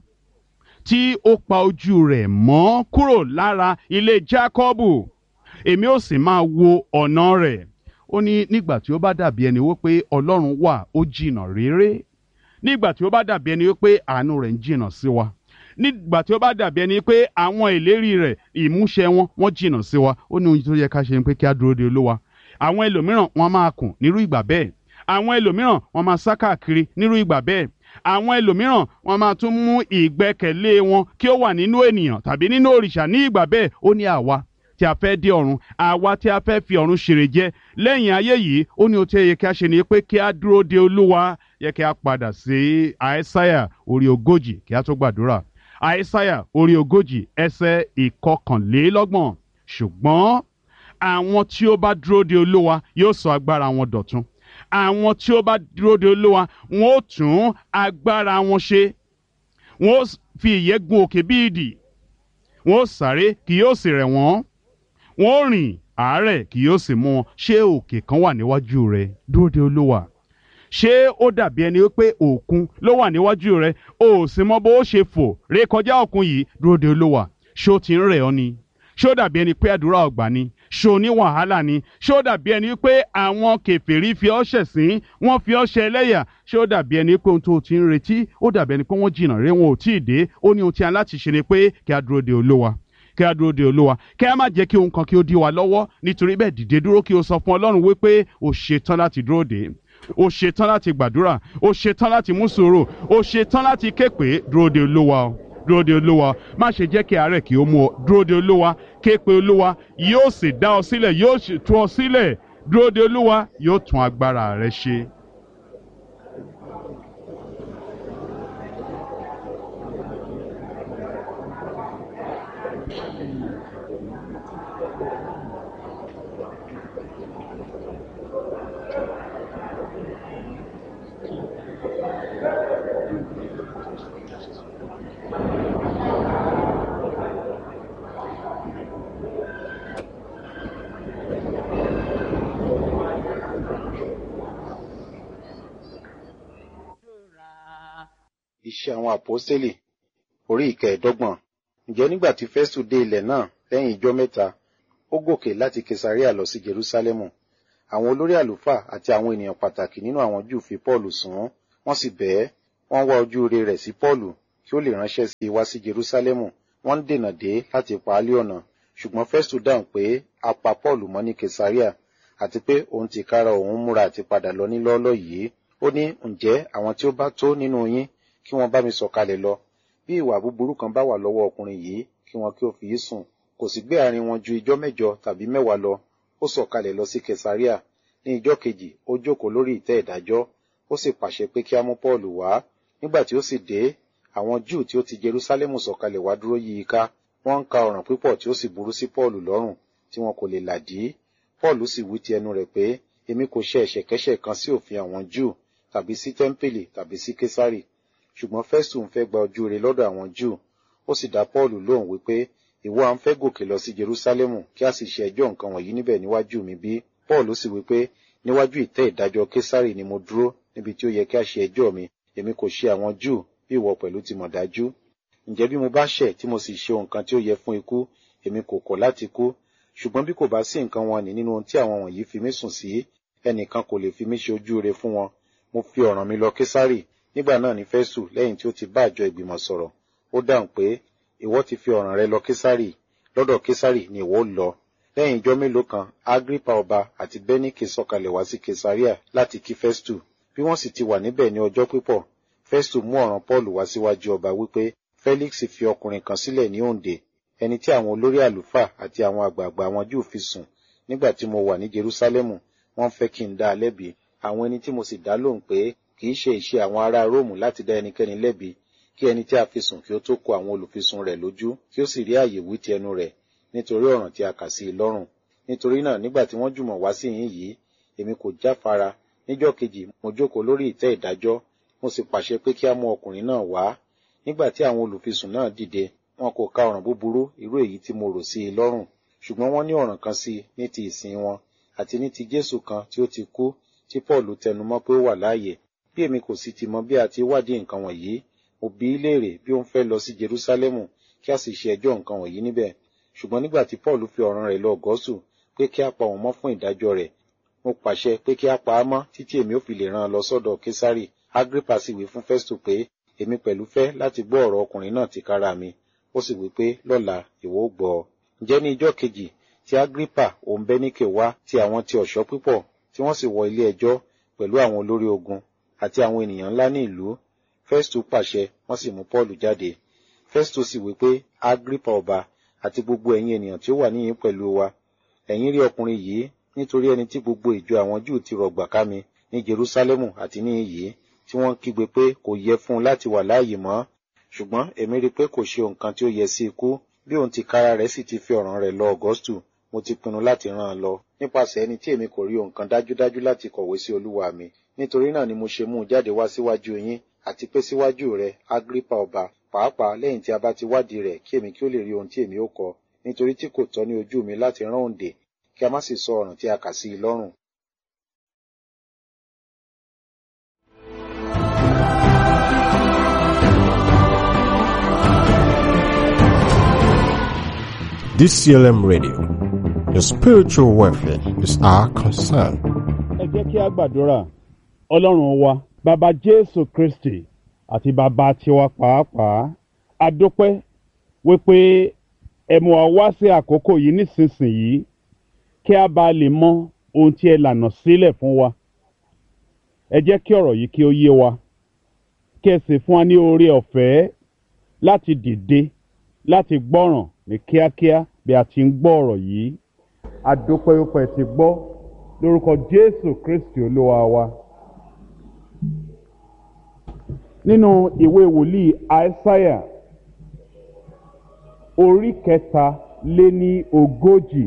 A: tí ó pa ojú rẹ̀ mọ́ kúrò lára ilé Jákọ́bù, èmi ó sì máa wo ọ̀nà rẹ̀. Ó ní nígbà tí ó bá dàbí ẹni wípé Ọlọ́run wà ó jìnnà réré, nígbà tí ó bá dàbí ẹni wípé àánú rẹ̀ ń jìnnà sí wa, nígbà tí ó bá dàbí ẹni pé àwọn ìlérí rẹ̀, ìmúṣẹ wọn wọ́n jìnnà sí wa, ó ní ohun tó yẹ ká ṣe ni pé kí a dúró de Olúwa. Àwọn ẹlòmíràn wọ́n máa kùn nírú ìgbà bẹ́ẹ̀, àwọn ẹlòmíràn wọ́n máa sá káàkiri nírú ìgbà bẹ́ẹ̀, àwọn ẹlòmíràn wọ́n máa tún mú ìgbẹ́kẹ̀lé wọn kí ó wà nínú ènìyàn tàbí nínú òrìṣà ní ìgbà bẹ́ẹ̀. Ó ní àwa tí a fẹ́ dé ọ̀run, àwa tí a fẹ́ fi ọ̀run ṣèrè jẹ lẹ́yìn ayé yìí, ó ní ohun tí ó yẹ kí a ṣe ni pé kí a dúró de Olúwa. Yẹ kí a padà sí Aísáyà orí ogójì kí a tó gbàdúrà. Aísáyà orí ogójì ẹsẹ̀ ìkọkànlélọ́gbọ̀n. Ṣùgbọ́n àwọn tí ó bá dúró de Olúwa yóò sọ agbára wọn dọ̀tun. Àwọn tí ó bá dúró de Olúwa wọn ó tún agbára wọn ṣe. Wọn ó fi ìyẹ́ gun òkè bí idì. Wọn ó sáré kì yóò sì rẹ̀ wọ́n. Wọn ó rìn àárẹ̀ kì yóò sì mú wọn. Ṣé òkè kan wà níwájú rẹ? Dúró de Olúwa. Ṣé ó dàbí ẹni wípé òkun ló wà níwájú rẹ, o ò sì mọ bó ṣe fò rékọjá òkun yìí? Dúró de Olúwa. Ṣé ó ti ń rẹ̀ ọ́ ni? Ṣé ó dàbí ẹni pé àdúrà ọ̀gbà ni? Ṣé o ní wàhálà ni? Ṣé ó dàbí ẹni pé àwọn kèfèrí fi ọ́ ṣẹ̀sín, wọ́n fi ọ́ ṣe ẹlẹ́yà? Ṣé ó dàbí ẹni pé ohun tó o ti ń retí, ó dàbí ẹni pé wọ́n jìnnà rere, wọn ò tí ì dé? Ó ní ohun tí a láti ṣe ni pé kí a dúró de Olúwa, kí a dúró de Olúwa, kí a má jẹ́ kí ohun kan kí ó dí wa lọ́wọ́. Nítorí bẹ́ẹ̀ dìde dúró kí o sọ fún Ọlọ́run wípé o ṣetán láti dúró dè, o ṣetán láti gbàdúrà, o ṣetán láti mú sùúrù, o ṣetán láti ké pè. Dúró de Olúwa o, dúró de Olúwa. Má ṣe jẹ́ kí àárẹ̀ kí ó mú ọ. Dúró de Olúwa, ké pe Olúwa, yóò sì dá ọ sílẹ̀, yóò sì tú ọ sílẹ̀. Dúró de Olúwa, yóò tún agbára rẹ ṣe.
B: Iṣẹ́ àwọn Àpọ́stélì orí ìkẹẹ̀ẹ́dọ́gbọ̀n. Ǹjẹ́ nígbà tí Fẹ́stù dé ilẹ̀ náà lẹ́yìn ijọ́ mẹ́ta, ó gòkè láti Kesarea lọ sí Jerúsálẹ́mù. Àwọn olórí àlùfáà àti àwọn ènìyàn pàtàkì nínú àwọn Júù fi Pọ́ọ̀lù sùn, wọ́n sì bẹ̀ ẹ́, wọ́n wá ojú rere rẹ̀ sí Pọ́ọ̀lù kí ó lè ránṣẹ́ sí i wá sí Jerúsálẹ́mù. Wọ́n ń dènà dé láti pa á lé ọ̀nà. Ṣùgbọ́n Fẹ́stù dáhùn pé a pa Pọ́ọ̀lù mọ́ ní Kesarea, àti pé òun tìkára òun múra àti padà lọ ní lọ́ọ́lọ́ yìí. Ó ní, ǹjẹ́ àwọn tí ó bá tó nínú yín kí wọ́n bá mi sọ̀kalẹ̀ lọ. Bí ìwà búburú kan bá wà lọ́wọ́ ọkùnrin yìí, kí wọn kí ó fi í sùn. Kò sì gbé àárín wọn ju ijọ́ mẹ́jọ tàbí mẹ́wàá lọ. Ó sọ̀kalẹ̀ lọ sí Kesarea. Ní ijọ́ kejì, ó jókòó lórí ìtẹ́ ìdájọ́. Ó sì pàṣẹ pé kí á mú Pọ́ọ̀lù wá. Nígbà tí ó sì dé, àwọn Júù tí ó ti Jerúsálẹ́mù sọ̀kalẹ̀ wá dúró yí i ká. Wọ́n ń ka ọ̀ràn pípọ̀ tí ó sì burú sí Pọ́ọ̀lù lọ́rùn, tí wọn kò lè làdí. Pọ́ọ̀lù sì wí ti ẹnu rẹ̀ pé, èmi kò ṣe ẹ̀ṣẹ̀kẹ́ṣẹ̀ kan sí òfin àwọn Júù, tàbí sí tẹ́ḿpìlì, tàbí sí Késárì. Ṣùgbọ́n Fẹ́stù ń fẹ́ gba ojú rere lọ́dọ̀ àwọn Júù. Ó sì dá Pọ́ọ̀lù lóhùn wípé, ìwọ à ń fẹ́ gòkè lọ sí Jerúsálẹ́mù kí a sì ṣe ẹjọ́ nǹkan wọ̀nyí níbẹ̀ níwájú mi bí? Pọ́ọ̀lù sì wípé, níwájú ìtẹ́ ìdájọ́ Késárì ni mo dúró, níbi tí ó yẹ kí a ṣe ẹjọ́ mi. Èmi kò ṣe àwọn Júù, bí ìwọ pẹ̀lú ti mọ̀ dájú. Ǹjẹ́ bí mo bá ṣẹ̀ tí mo sì ṣe nǹkan tí ó yẹ fún ikú, èmi kò kọ̀ láti kú. Ṣùgbọ́n bí kò bá sí nǹkan wọn nì nínú ohun tí àwọn wọ̀nyí fi mí sùn sí, ẹnìkan kò lè fi mí ṣe ojú rere fún wọn. Mo fi ọ̀ràn mi lọ Késárì. Nígbà náà ni Fẹ́stù, lẹ́yìn tí ó ti bá àjọ ìgbìmọ̀ sọ̀rọ̀, ó dáhùn pé, ìwọ ti fi ọ̀ràn rẹ lọ Késárì, lọ́dọ̀ Késárì ni ìwọ ó lọ. Lẹ́yìn ijọ́ mélòó kan, Agripa ọba àti Bẹ́níkè sọ̀kalẹ̀ wá sí Kesarea láti kí Fẹ́stù. Bí wọ́n sì ti wà níbẹ̀ ní ọjọ́ pípọ̀, Fẹ́stù mú ọ̀ràn Pọ́ọ̀lù wá síwájú ọba wípé, Félix fi ọkùnrin kan sílẹ̀ ní òǹdè, ẹni tí àwọn olórí àlùfáà àti àwọn àgbààgbà àwọn Júù fi sùn nígbà tí mo wà ní Jerúsálẹ́mù. Wọ́n fẹ́ kí n dá a lẹ́bi. Àwọn ẹni tí mo sì dá lóhùn pé kì í ṣe ìṣe àwọn ará Róòmù láti dá ẹnikẹ́ni lẹ́bi, kí ẹni tí a fi sùn kí ó tó kó àwọn olùfisùn rẹ̀ lójú, kí ó sì rí àyè wí ti ẹnu rẹ̀, nítorí ọ̀ràn tí a kà sí i lọ́rùn. Nítorí náà, nígbà tí wọ́n jùmọ̀ wá sí ìhín yìí, èmi kò jáfara. Níjọ́ kejì, mo jókòó lórí ìtẹ́ ìdájọ́, mo sì pàṣẹ pé kí á mú ọkùnrin náà wá. Nígbà tí àwọn olùfisùn náà dìde, wọn kò ka ọ̀ràn búburú irú èyí tí mo rò sí i lọ́rùn, ṣùgbọ́n wọ́n ní ọ̀ràn kan sí i ní ti ìsìn wọn, àti ní ti Jésù kan tí ó ti kú, tí Pọ́ọ̀lù tẹnumọ́ pé ó wà láàyè. Bí èmi kò sì ti mọ bí a ti wádìí nǹkan wọ̀nyí, mo bi í léèrè bí ó ń fẹ́ lọ sí Jerúsálẹ́mù kí a sì ṣe ẹjọ́ nǹkan wọ̀nyí níbẹ̀. Ṣùgbọ́n nígbà tí Pọ́ọ̀lù fi ọ̀ràn rẹ̀ lọ Ọ̀gọ́sù pé kí a pa òun mọ́ fún ìdájọ́ rẹ̀, mo pàṣẹ pé kí a pa á mọ́ títí èmi ó fi lè rán an lọ sọ́dọ̀ Késárì. Agripa sì wí fún Fẹ́stù pé èmi pẹ̀lú fẹ́ láti gbọ́ ọ̀rọ̀ ọkùnrin náà tìkára mi. Ó sì wí pé lọ́la ìwọ ó gbọ́ ọ. Ǹjẹ́ ní ijọ́ kejì tí Agripa òun Bẹ́níkè wá ti àwọn ti ọ̀ṣọ́ púpọ̀, tí wọ́n sì wọ ilé ẹjọ́ pẹ̀lú àwọn olórí ogun àti àwọn ènìyàn ńlá ní ìlú. Fẹ́stù pàṣẹ, wọ́n sì mú Pọ́ọ̀lù jáde. Fẹ́stù sì wí pé, Agripa ọba àti gbogbo ẹ̀yin ènìyàn tí ó wà níyìn pẹ̀lú wa, ẹ̀yin rí ọkùnrin yìí, nítorí ẹni tí gbogbo ìjọ àwọn Júù ti rọ̀gbà ká mi ní Jerúsálẹ́mù àti ní iyì, tí wọ́n kígbe pé kò yẹ fún un láti wà láàyè mọ́. Ṣùgbọ́n èmi rí pé kò ṣe nǹkan tí ó yẹ sí ikú. Bí òun tìkára rẹ̀ sì ti fi ọ̀ràn rẹ̀ lọ Ọ̀gọ́stù, mo ti pinnu láti rán an lọ, nípasẹ̀ ẹni tí èmi kò rí nǹkan dájúdájú láti kọ̀wé sí olúwa mi. Nítorí náà ni mo ṣe mú un jáde wá síwájú yín, àti pé síwájú rẹ̀, Agripa ọba, pàápàá lẹ́yìn tí a bá ti wádìí rẹ̀, kí èmi kí ó lè rí ohun tí èmi ó kọ, nítorí tí kò tọ́ ní ojú mi láti rán òǹdè, kí a má sì sọ ọ̀ràn tí a kà sí i lọ́rùn.
C: D C L M Radio, your spiritual welfare is our concern.
A: Ẹ jẹ́ kí a gbàdúrà. Ọlọ́run wa, bàbá Jésù Kristi àti bàbá tiwa pàápàá, a dúpẹ́ wípé ẹ mú wa wá sí àkókò yìí nísinsìnyí kí a bá lè mọ ohun tí ẹ lànà sílẹ̀ fún wa. Ẹ jẹ́ kí ọ̀rọ̀ yìí kí ó yé wa, kí ẹ sì fún wa ní oore ọ̀fẹ́ láti dìde, láti gbọ́ràn ní kíákíá bí a ti ń gbọ́ ọ̀rọ̀ yìí. A dúpẹ́ wípé ẹ ti gbọ́ lórúkọ Jésù Kristi Olúwa wa. Nínú ìwé wòlíì Aísáyà orí kẹta lé ní ogójì,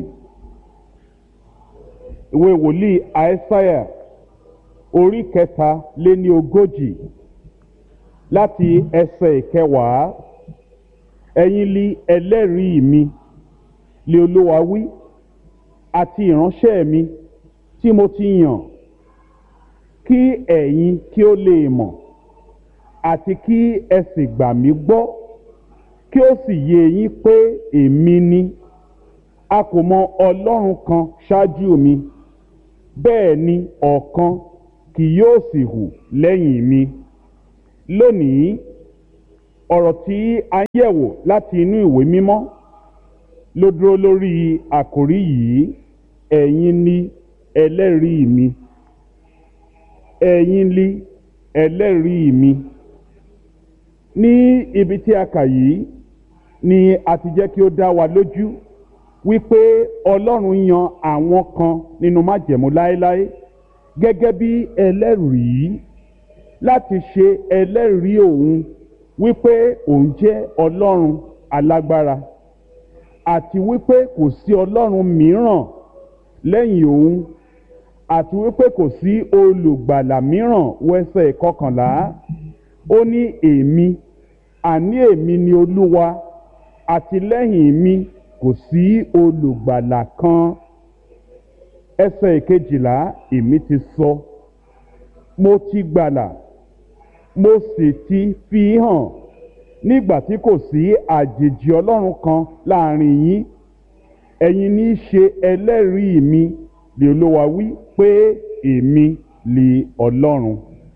A: ìwé wòlíì Aísáyà orí kẹta lé ní ogójì láti ẹsẹ̀ ìkẹwàá. Ẹ̀yin li ẹlẹ́rìí mi, lé Olúwa wí, àti ìránṣẹ́ mi tí mo ti yàn, kí ẹ̀yin kí ó lè mọ̀
D: àti kí ẹ sì gbà mí gbọ́ kí ó sì yé yín pé èmi ni. A kò mọ Ọlọ́run kan ṣáájú mi, bẹ́ẹ̀ ni ọ̀kan kì yóò sì hù lẹ́yìn mi. Lónìí, ọ̀rọ̀ tí a ń yẹ̀wò láti inú ìwé mímọ́ ló dúró lórí àkòrí yìí: ẹ̀yin ni ẹlẹ́rìí mi. Ẹ̀yin ni ẹlẹ́rìí mi. Ní ibi tí a kà yìí ni a ti jẹ́ kí ó dá wa lójú wípé Ọlọ́run yan àwọn kan nínú májẹ̀mú láéláé gẹ́gẹ́ bí ẹlẹ́rìí láti ṣe ẹlẹ́rìí òun wípé òun jẹ́ Ọlọ́run alágbára àti wípé kò sí Ọlọ́run mìíràn lẹ́yìn òun àti wípé kò sí olùgbàlà mìíràn. Wẹ́sẹ̀ kọkànlá ó ní èmi, àní èmi ni Olúwa, àti lẹ́yìn mi kò sí olùgbàlà kan. Ẹsẹ̀ ìkejìlá, èmi ti sọ, mo ti gbàlà, mo sì ti fi hàn nígbà tí kò sí àjèjì Ọlọ́run kan láàrin yín. Ẹ̀yin ní í ṣe ẹlẹ́rìí mi, lè Olúwa wí, pé èmi lè Ọlọ́run.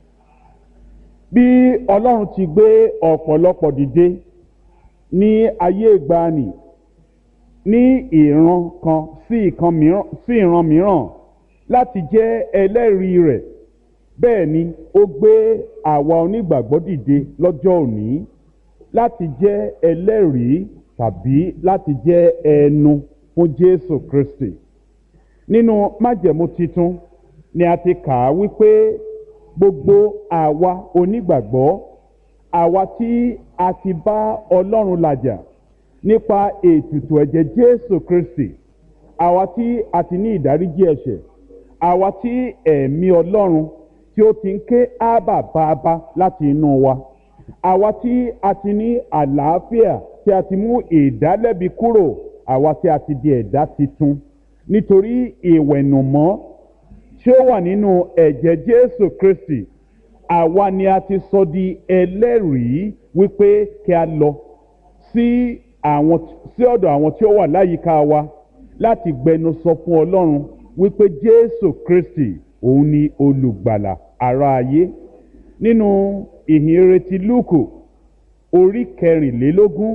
D: Bí Ọlọ́run ti gbé ọ̀pọ̀lọpọ̀ dìde ní ayé ìgbàanì ní ìran kan sí ìkan mìíràn sí ìran mìíràn láti jẹ́ ẹlẹ́rìí rẹ̀, bẹ́ẹ̀ ni ó gbé àwa onígbàgbọ́ dìde lọ́jọ́ òní láti jẹ́ ẹlẹ́rìí tàbí láti jẹ́ ẹnu fún Jésù Kristi. Nínú májẹ̀mú titun ni a ti kà á wípé gbogbo àwa onígbàgbọ́, àwa tí a ti bá Ọlọ́run làjà nípa ètùtù ẹ̀jẹ̀ Jésù Kristi, àwa tí a ti ní ìdáríjì ẹ̀ṣẹ̀, àwa tí ẹ̀mí Ọlọ́run tí ó ti ń ké ábà bàbá láti inú wa, àwa tí a ti ní àlàáfíà, tí a ti mú ìdálẹ́bi kúrò, àwa tí a ti di ẹ̀dá titun nítorí ìwẹ̀nùmọ́ tí ó wà nínú ẹ̀jẹ̀ Jésù Kristi. Àwa ni a ti sọ di ẹlẹ́rìí wípé kí a lọ sí àwọn sí ọ̀dọ̀ àwọn tí ó wà láyìíká wa láti gbẹnu sọ fún Ọlọ́run wípé Jésù Kristi òun ni olùgbàlà ará ayé. Nínú ìhìnrere ti Lúùkù orí kẹrìnlélógún,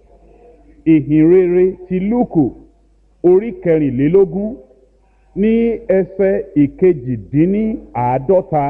D: ìhìnrere ti Lúùkù orí kẹrìnlélógún ní ẹsẹ̀ ìkejìdínníàádọ́ta,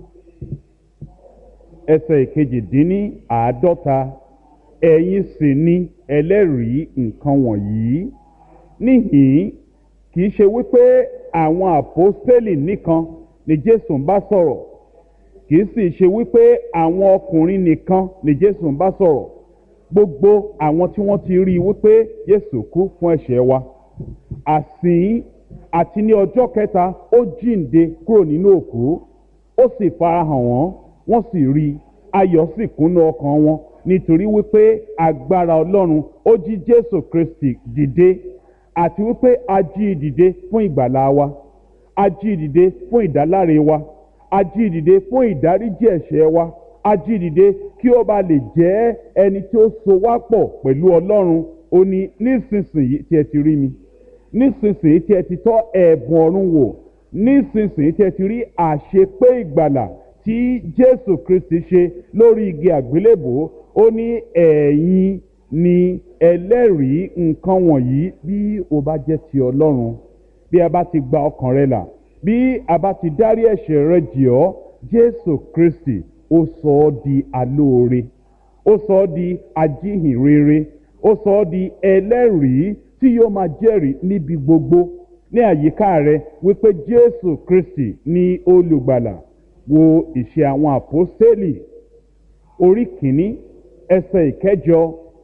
D: ẹsẹ̀ ìkejìdínníàádọ́ta, ẹ̀yin sì ni ẹlẹ́rìí nǹkan wọ̀nyí. Níhìn-ín kì í ṣe wípé àwọn àpọ́stélì nìkan ni Jésù ń bá sọ̀rọ̀, kì í sì ṣe wípé àwọn ọkùnrin nìkan ni Jésù ń bá sọ̀rọ̀. Gbogbo àwọn tí wọ́n ti rí i wípé Jésù kú fún ẹ̀ṣẹ̀ wa, àsìn àti ní ọjọ́ kẹta ó jíǹde kúrò nínú òkú, ó sì farahàn wọ́n, wọ́n sì rí i, ayọ̀ sì kúnnú ọkàn wọn nítorí wípé agbára Ọlọ́run ó jí Jésù Kristi dìde, àti wípé a jí i dìde fún ìgbàlà wa, a jí i dìde fún ìdáláre wa, a jí i dìde fún ìdáríjì ẹ̀ṣẹ̀ wa, a jí i dìde kí ó bá lè jẹ́ ẹni tí ó so wá pọ̀ pẹ̀lú Ọlọ́run. Ó ní nísinsìnyí tí ẹ ti rí mi, nísinsìnyí tí ẹ ti tọ́ ẹ̀bùn ọ̀run wò, nísinsìnyí tí ẹ ti rí àṣepé ìgbàlà tí Jésù Kristi ṣe lórí igi àgbélébùú, ó ní ẹ̀yin ni ẹlẹ́rìí nǹkan wọ̀nyí. Bí o bá jẹ́ ti Ọlọ́run, bí a bá ti gba ọkàn rẹ là, bí a bá ti dárí ẹ̀ṣẹ̀ rẹ jì ọ́, Jésù Kristi ó sọ ọ́ di alóore, ó sọ ọ́ di ajíhìnrere, ó sọ ọ́ di ẹlẹ́rìí tí yóò máa jẹ́rìí níbi gbogbo ní àyíká rẹ wípé Jésù Kristi ni olùgbàlà. Wo ìṣe àwọn àpọ́stélì orí kìíní ẹsẹ̀ ìkẹjọ.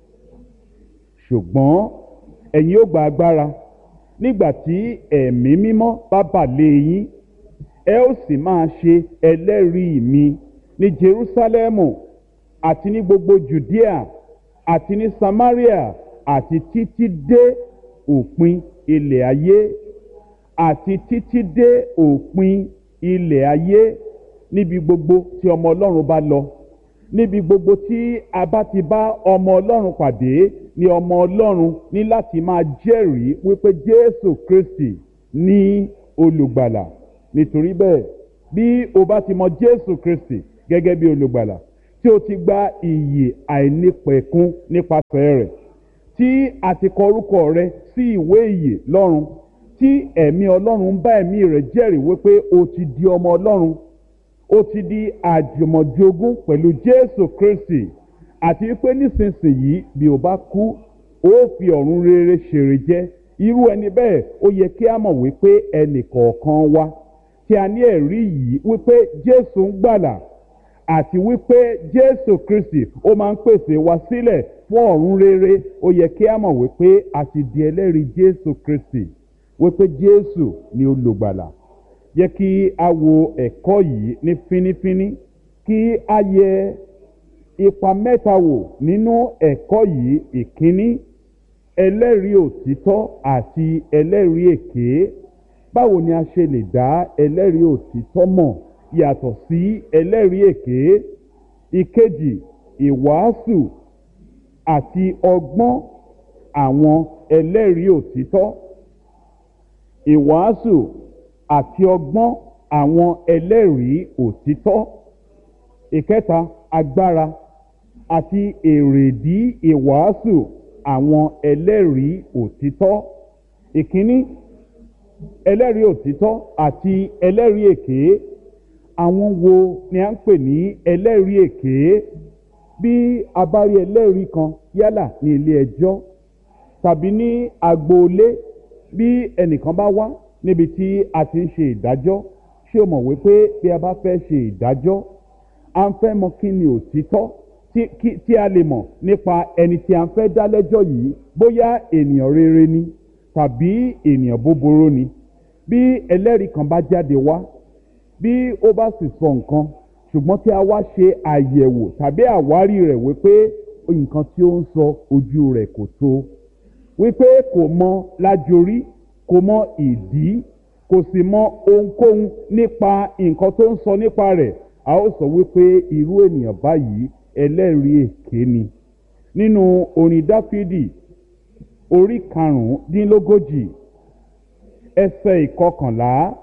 D: Ṣùgbọ́n ẹ̀yin ó gba agbára nígbà tí ẹ̀mí mímọ́ bá bà lé yín, ẹ ó sì máa ṣe ẹlẹ́rìí mi ní Jerúsálẹ́mù àti ní gbogbo Jùdíà àti ní Samaria àti títí dé òpin ilẹ̀ ayé, àti títí dé òpin ilẹ̀ ayé. Níbi gbogbo tí ọmọ Ọlọ́run bá lọ, níbi gbogbo tí a bá ti bá ọmọ ọlọ́run pàdé ni ọmọ ọlọ́run ní láti máa jẹ́rìí wípé jésù kristi ní olùgbàlà. nítorí bẹ́ẹ̀ bí o bá ti mọ jésù kristi gẹ́gẹ́ bí olùgbàlà tí o ti gba ìyè àìnípẹ̀kun nípasẹ̀ rẹ̀, tí a ti kọ orúkọ rẹ sí ìwé ìyè lọ́run, tí ẹ̀mí ọlọ́run ń bá ẹ̀mí rẹ̀ jẹ́rìí wípé o ti di ọmọ ọlọ́run, o ti di àjùmọ̀jogún pẹ̀lú jésù kristi, àti wípé nísinsìnyí bí o bá kú o fi ọ̀run rere ṣèrè jẹ. irú ẹni bẹ́ẹ̀ ó yẹ kí a mọ̀ wípé ẹnì kọ̀ọ̀kan wa tí a ní ẹ̀rí yìí wípé jésù ń gbàlà àti wípé jésù kristi ó máa ń pèsè wa sílẹ̀ fún ọ̀run rere, ó yẹ kí a mọ̀ wípé a ti di ẹlẹ́rìí jésù kristi wípé jésù ni olùgbàlà. jẹ́ kí a wo ẹ̀kọ́ yìí ní fínífíní, kí a yẹ ipa mẹ́ta wò nínú ẹ̀kọ́ yìí. ìkíní, ẹlẹ́rìí òtítọ́ àti ẹlẹ́rìí èké. báwo ni a ṣe lè dá ẹlẹ́rìí òtítọ́ mọ̀ yàtọ̀ sí ẹlẹ́rìí èké? ìkejì, ìwàásù àti ọgbọ́n àwọn ẹlẹ́rìí òtítọ́. ìwàásù àti ọgbọ́n àwọn ẹlẹ́rìí òtítọ́. ìkẹta, agbára àti èrèdí ìwàásù àwọn ẹlẹ́rìí òtítọ́. ìkíní, ẹlẹ́rìí òtítọ́ àti ẹlẹ́rìí èké. àwọn wo ni a ń pè ní ẹlẹ́rìí èké? bí a bá rí ẹlẹ́rìí kan yálà ní ilé ẹjọ́ tàbí ní agboolé, bí ẹnìkan bá wá níbi tí a ti ń ṣe ìdájọ́, ṣé o mọ̀ wípé bí a bá fẹ́ ṣe ìdájọ́ a ń fẹ́ mọ̀ kí ni òtítọ́ tí, tí a lè mọ̀ nípa ẹni tí a ń fẹ́ dá lẹ́jọ́ yìí, bóyá ènìyàn rere ni tàbí ènìyàn búburú ni. bí ẹlẹ́rìí kan bá jáde wá, bí ó bá sì sọ nǹkan ṣùgbọ́n tí a wá ṣe àyẹ̀wò tàbí àwárí rẹ̀ wípé nǹkan tí ó ń sọ ojú rẹ̀ kò tó, wípé kò mọ lájorí, kò mọ ìdí, kò sì mọ ohunkóhun nípa nǹkan tó ń sọ nípa rẹ̀, a ó sọ wípé irú ènìyàn báyìí ẹlẹ́rìí èké ni. nínú orin dáfídì orí karùndínlógójì ẹsẹ̀ ìkọkànlá,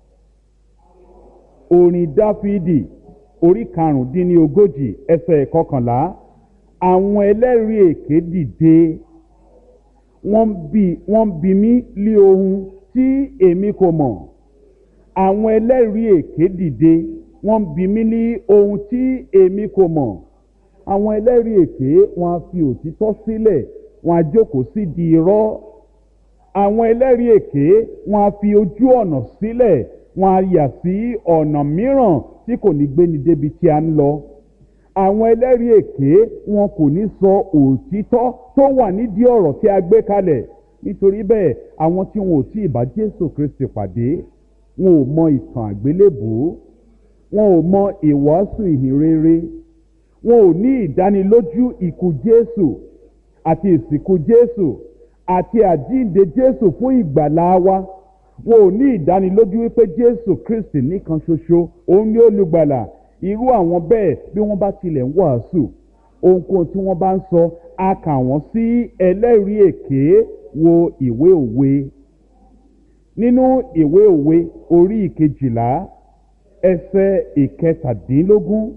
D: orin dáfídì orí karùndínlógójì ẹsẹ̀ ìkọkànlá, àwọn ẹlẹ́rìí èké dìde, wọ́n bi wọ́n bi mí lé ohun tí èmi kò mọ̀. àwọn ẹlẹ́rìí èké dìde, wọ́n bi mí ní ohun tí èmi kò mọ̀. àwọn ẹlẹ́rìí èké wọ́n á fi òtítọ́ sílẹ̀, wọ́n á jókòó sí di irọ́. àwọn ẹlẹ́rìí èké wọ́n á fi ojú ọ̀nà sílẹ̀, wọ́n á yà sí ọ̀nà mìíràn tí kò ní gbéni débi tí a ń lọ. àwọn ẹlẹ́rìí èké wọn kò ní sọ òtítọ́ tó wà nídìí ọ̀rọ̀ tí a gbé kalẹ̀. nítorí bẹ́ẹ̀ àwọn tí wọn ò tí ì bá jésù kristi pàdé, wọn ò mọ ìtàn àgbélébùú, wọn ò mọ ìwàásù ìhìnrere, wọn ò ní ìdánilójú ikú jésù àti ìsìnkú jésù àti àjíǹde jésù fún ìgbàlá wa. wọn ò ní ìdánilójú wípé jésù kristi nìkan ṣoṣo òun ni olùgbàlà. irú àwọn bẹ́ẹ̀ bí wọ́n bá tilẹ̀ ń wàásù, ohunkóhun tí wọ́n bá ń sọ a kà wọ́n sí ẹlẹ́rìí èké. wo ìwé òwe, nínú ìwé òwe orí ìkejìlá ẹsẹ̀ ìkẹtàdínlógún,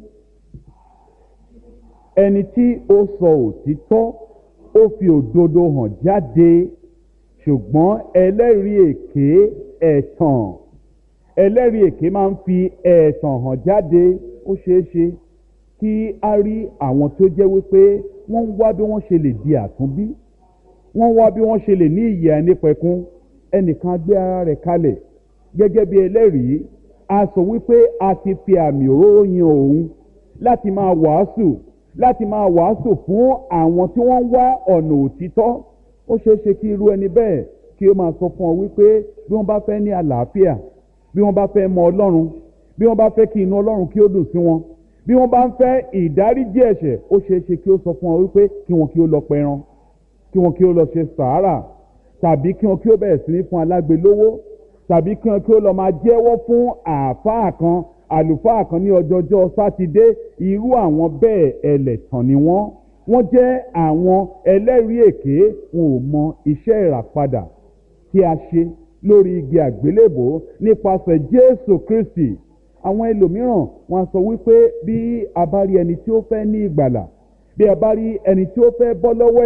D: ẹni tí ó sọ òtítọ́ ó fi òdodo hàn jáde, ṣùgbọ́n ẹlẹ́rìí èké ẹ̀tàn. ẹlẹ́rìí èké máa ń fi ẹ̀tàn hàn jáde. ó ṣeé ṣe kí a rí àwọn tó jẹ́ wípé wọ́n ń wá bí wọ́n ṣe lè di àtúnbí, wọ́n wá bí wọ́n ṣe lè ní ìyè àìnípẹ̀kun. ẹnìkan gbé ara rẹ̀ kalẹ̀ gẹ́gẹ́ bí ẹlẹ́rìí, a sọ wípé a ti fi àmì òróró yan òun láti máa wàásù láti máa wàásù fún àwọn tí wọ́n ń wá ọ̀nà òtítọ́. ó ṣeé ṣe kí irú ẹni bẹ́ẹ̀ kí ó máa sọ fún ọ wípé bí wọ́n bá fẹ́ ní àlàáfíà, bí wọ́n bá fẹ́ mọ ọlọ́run, bí wọ́n bá fẹ́ kí inú ọlọ́run kí ó dùn sí wọn, bí wọ́n bá ń fẹ́ ìdáríjì ẹ̀ṣẹ̀, ó ṣeé ṣe kí ó sọ fún ọ wípé kí wọn kí ó lọ pẹran, kí wọn kí ó lọ ṣe sàárà, tàbí kí wọn kí ó bẹ̀rẹ̀ sí ní fún alágbe lówó, tàbí kí wọn kí ó lọ máa jẹ́wọ́ fún àáfàá kan àlùfáà kan ní ọjọ́jọ́ sátidé, irú àwọn bẹ́ẹ̀ ẹlẹ́tàn ni wọ́n. Wọ́n jẹ́ àwọn ẹlẹ́rìí èké, wọn ò mọ iṣẹ́ ìràpadà tí a ṣe lórí igi àgbélébò nípasẹ̀ Jésù Kristi. Àwọn ẹlòmíràn wọ́n sọ wípé bí a bá rí ẹni tí ó fẹ́ ní ìgbàlà, bí a bá rí ẹni tí ó fẹ́ bọ́ lọ́wọ́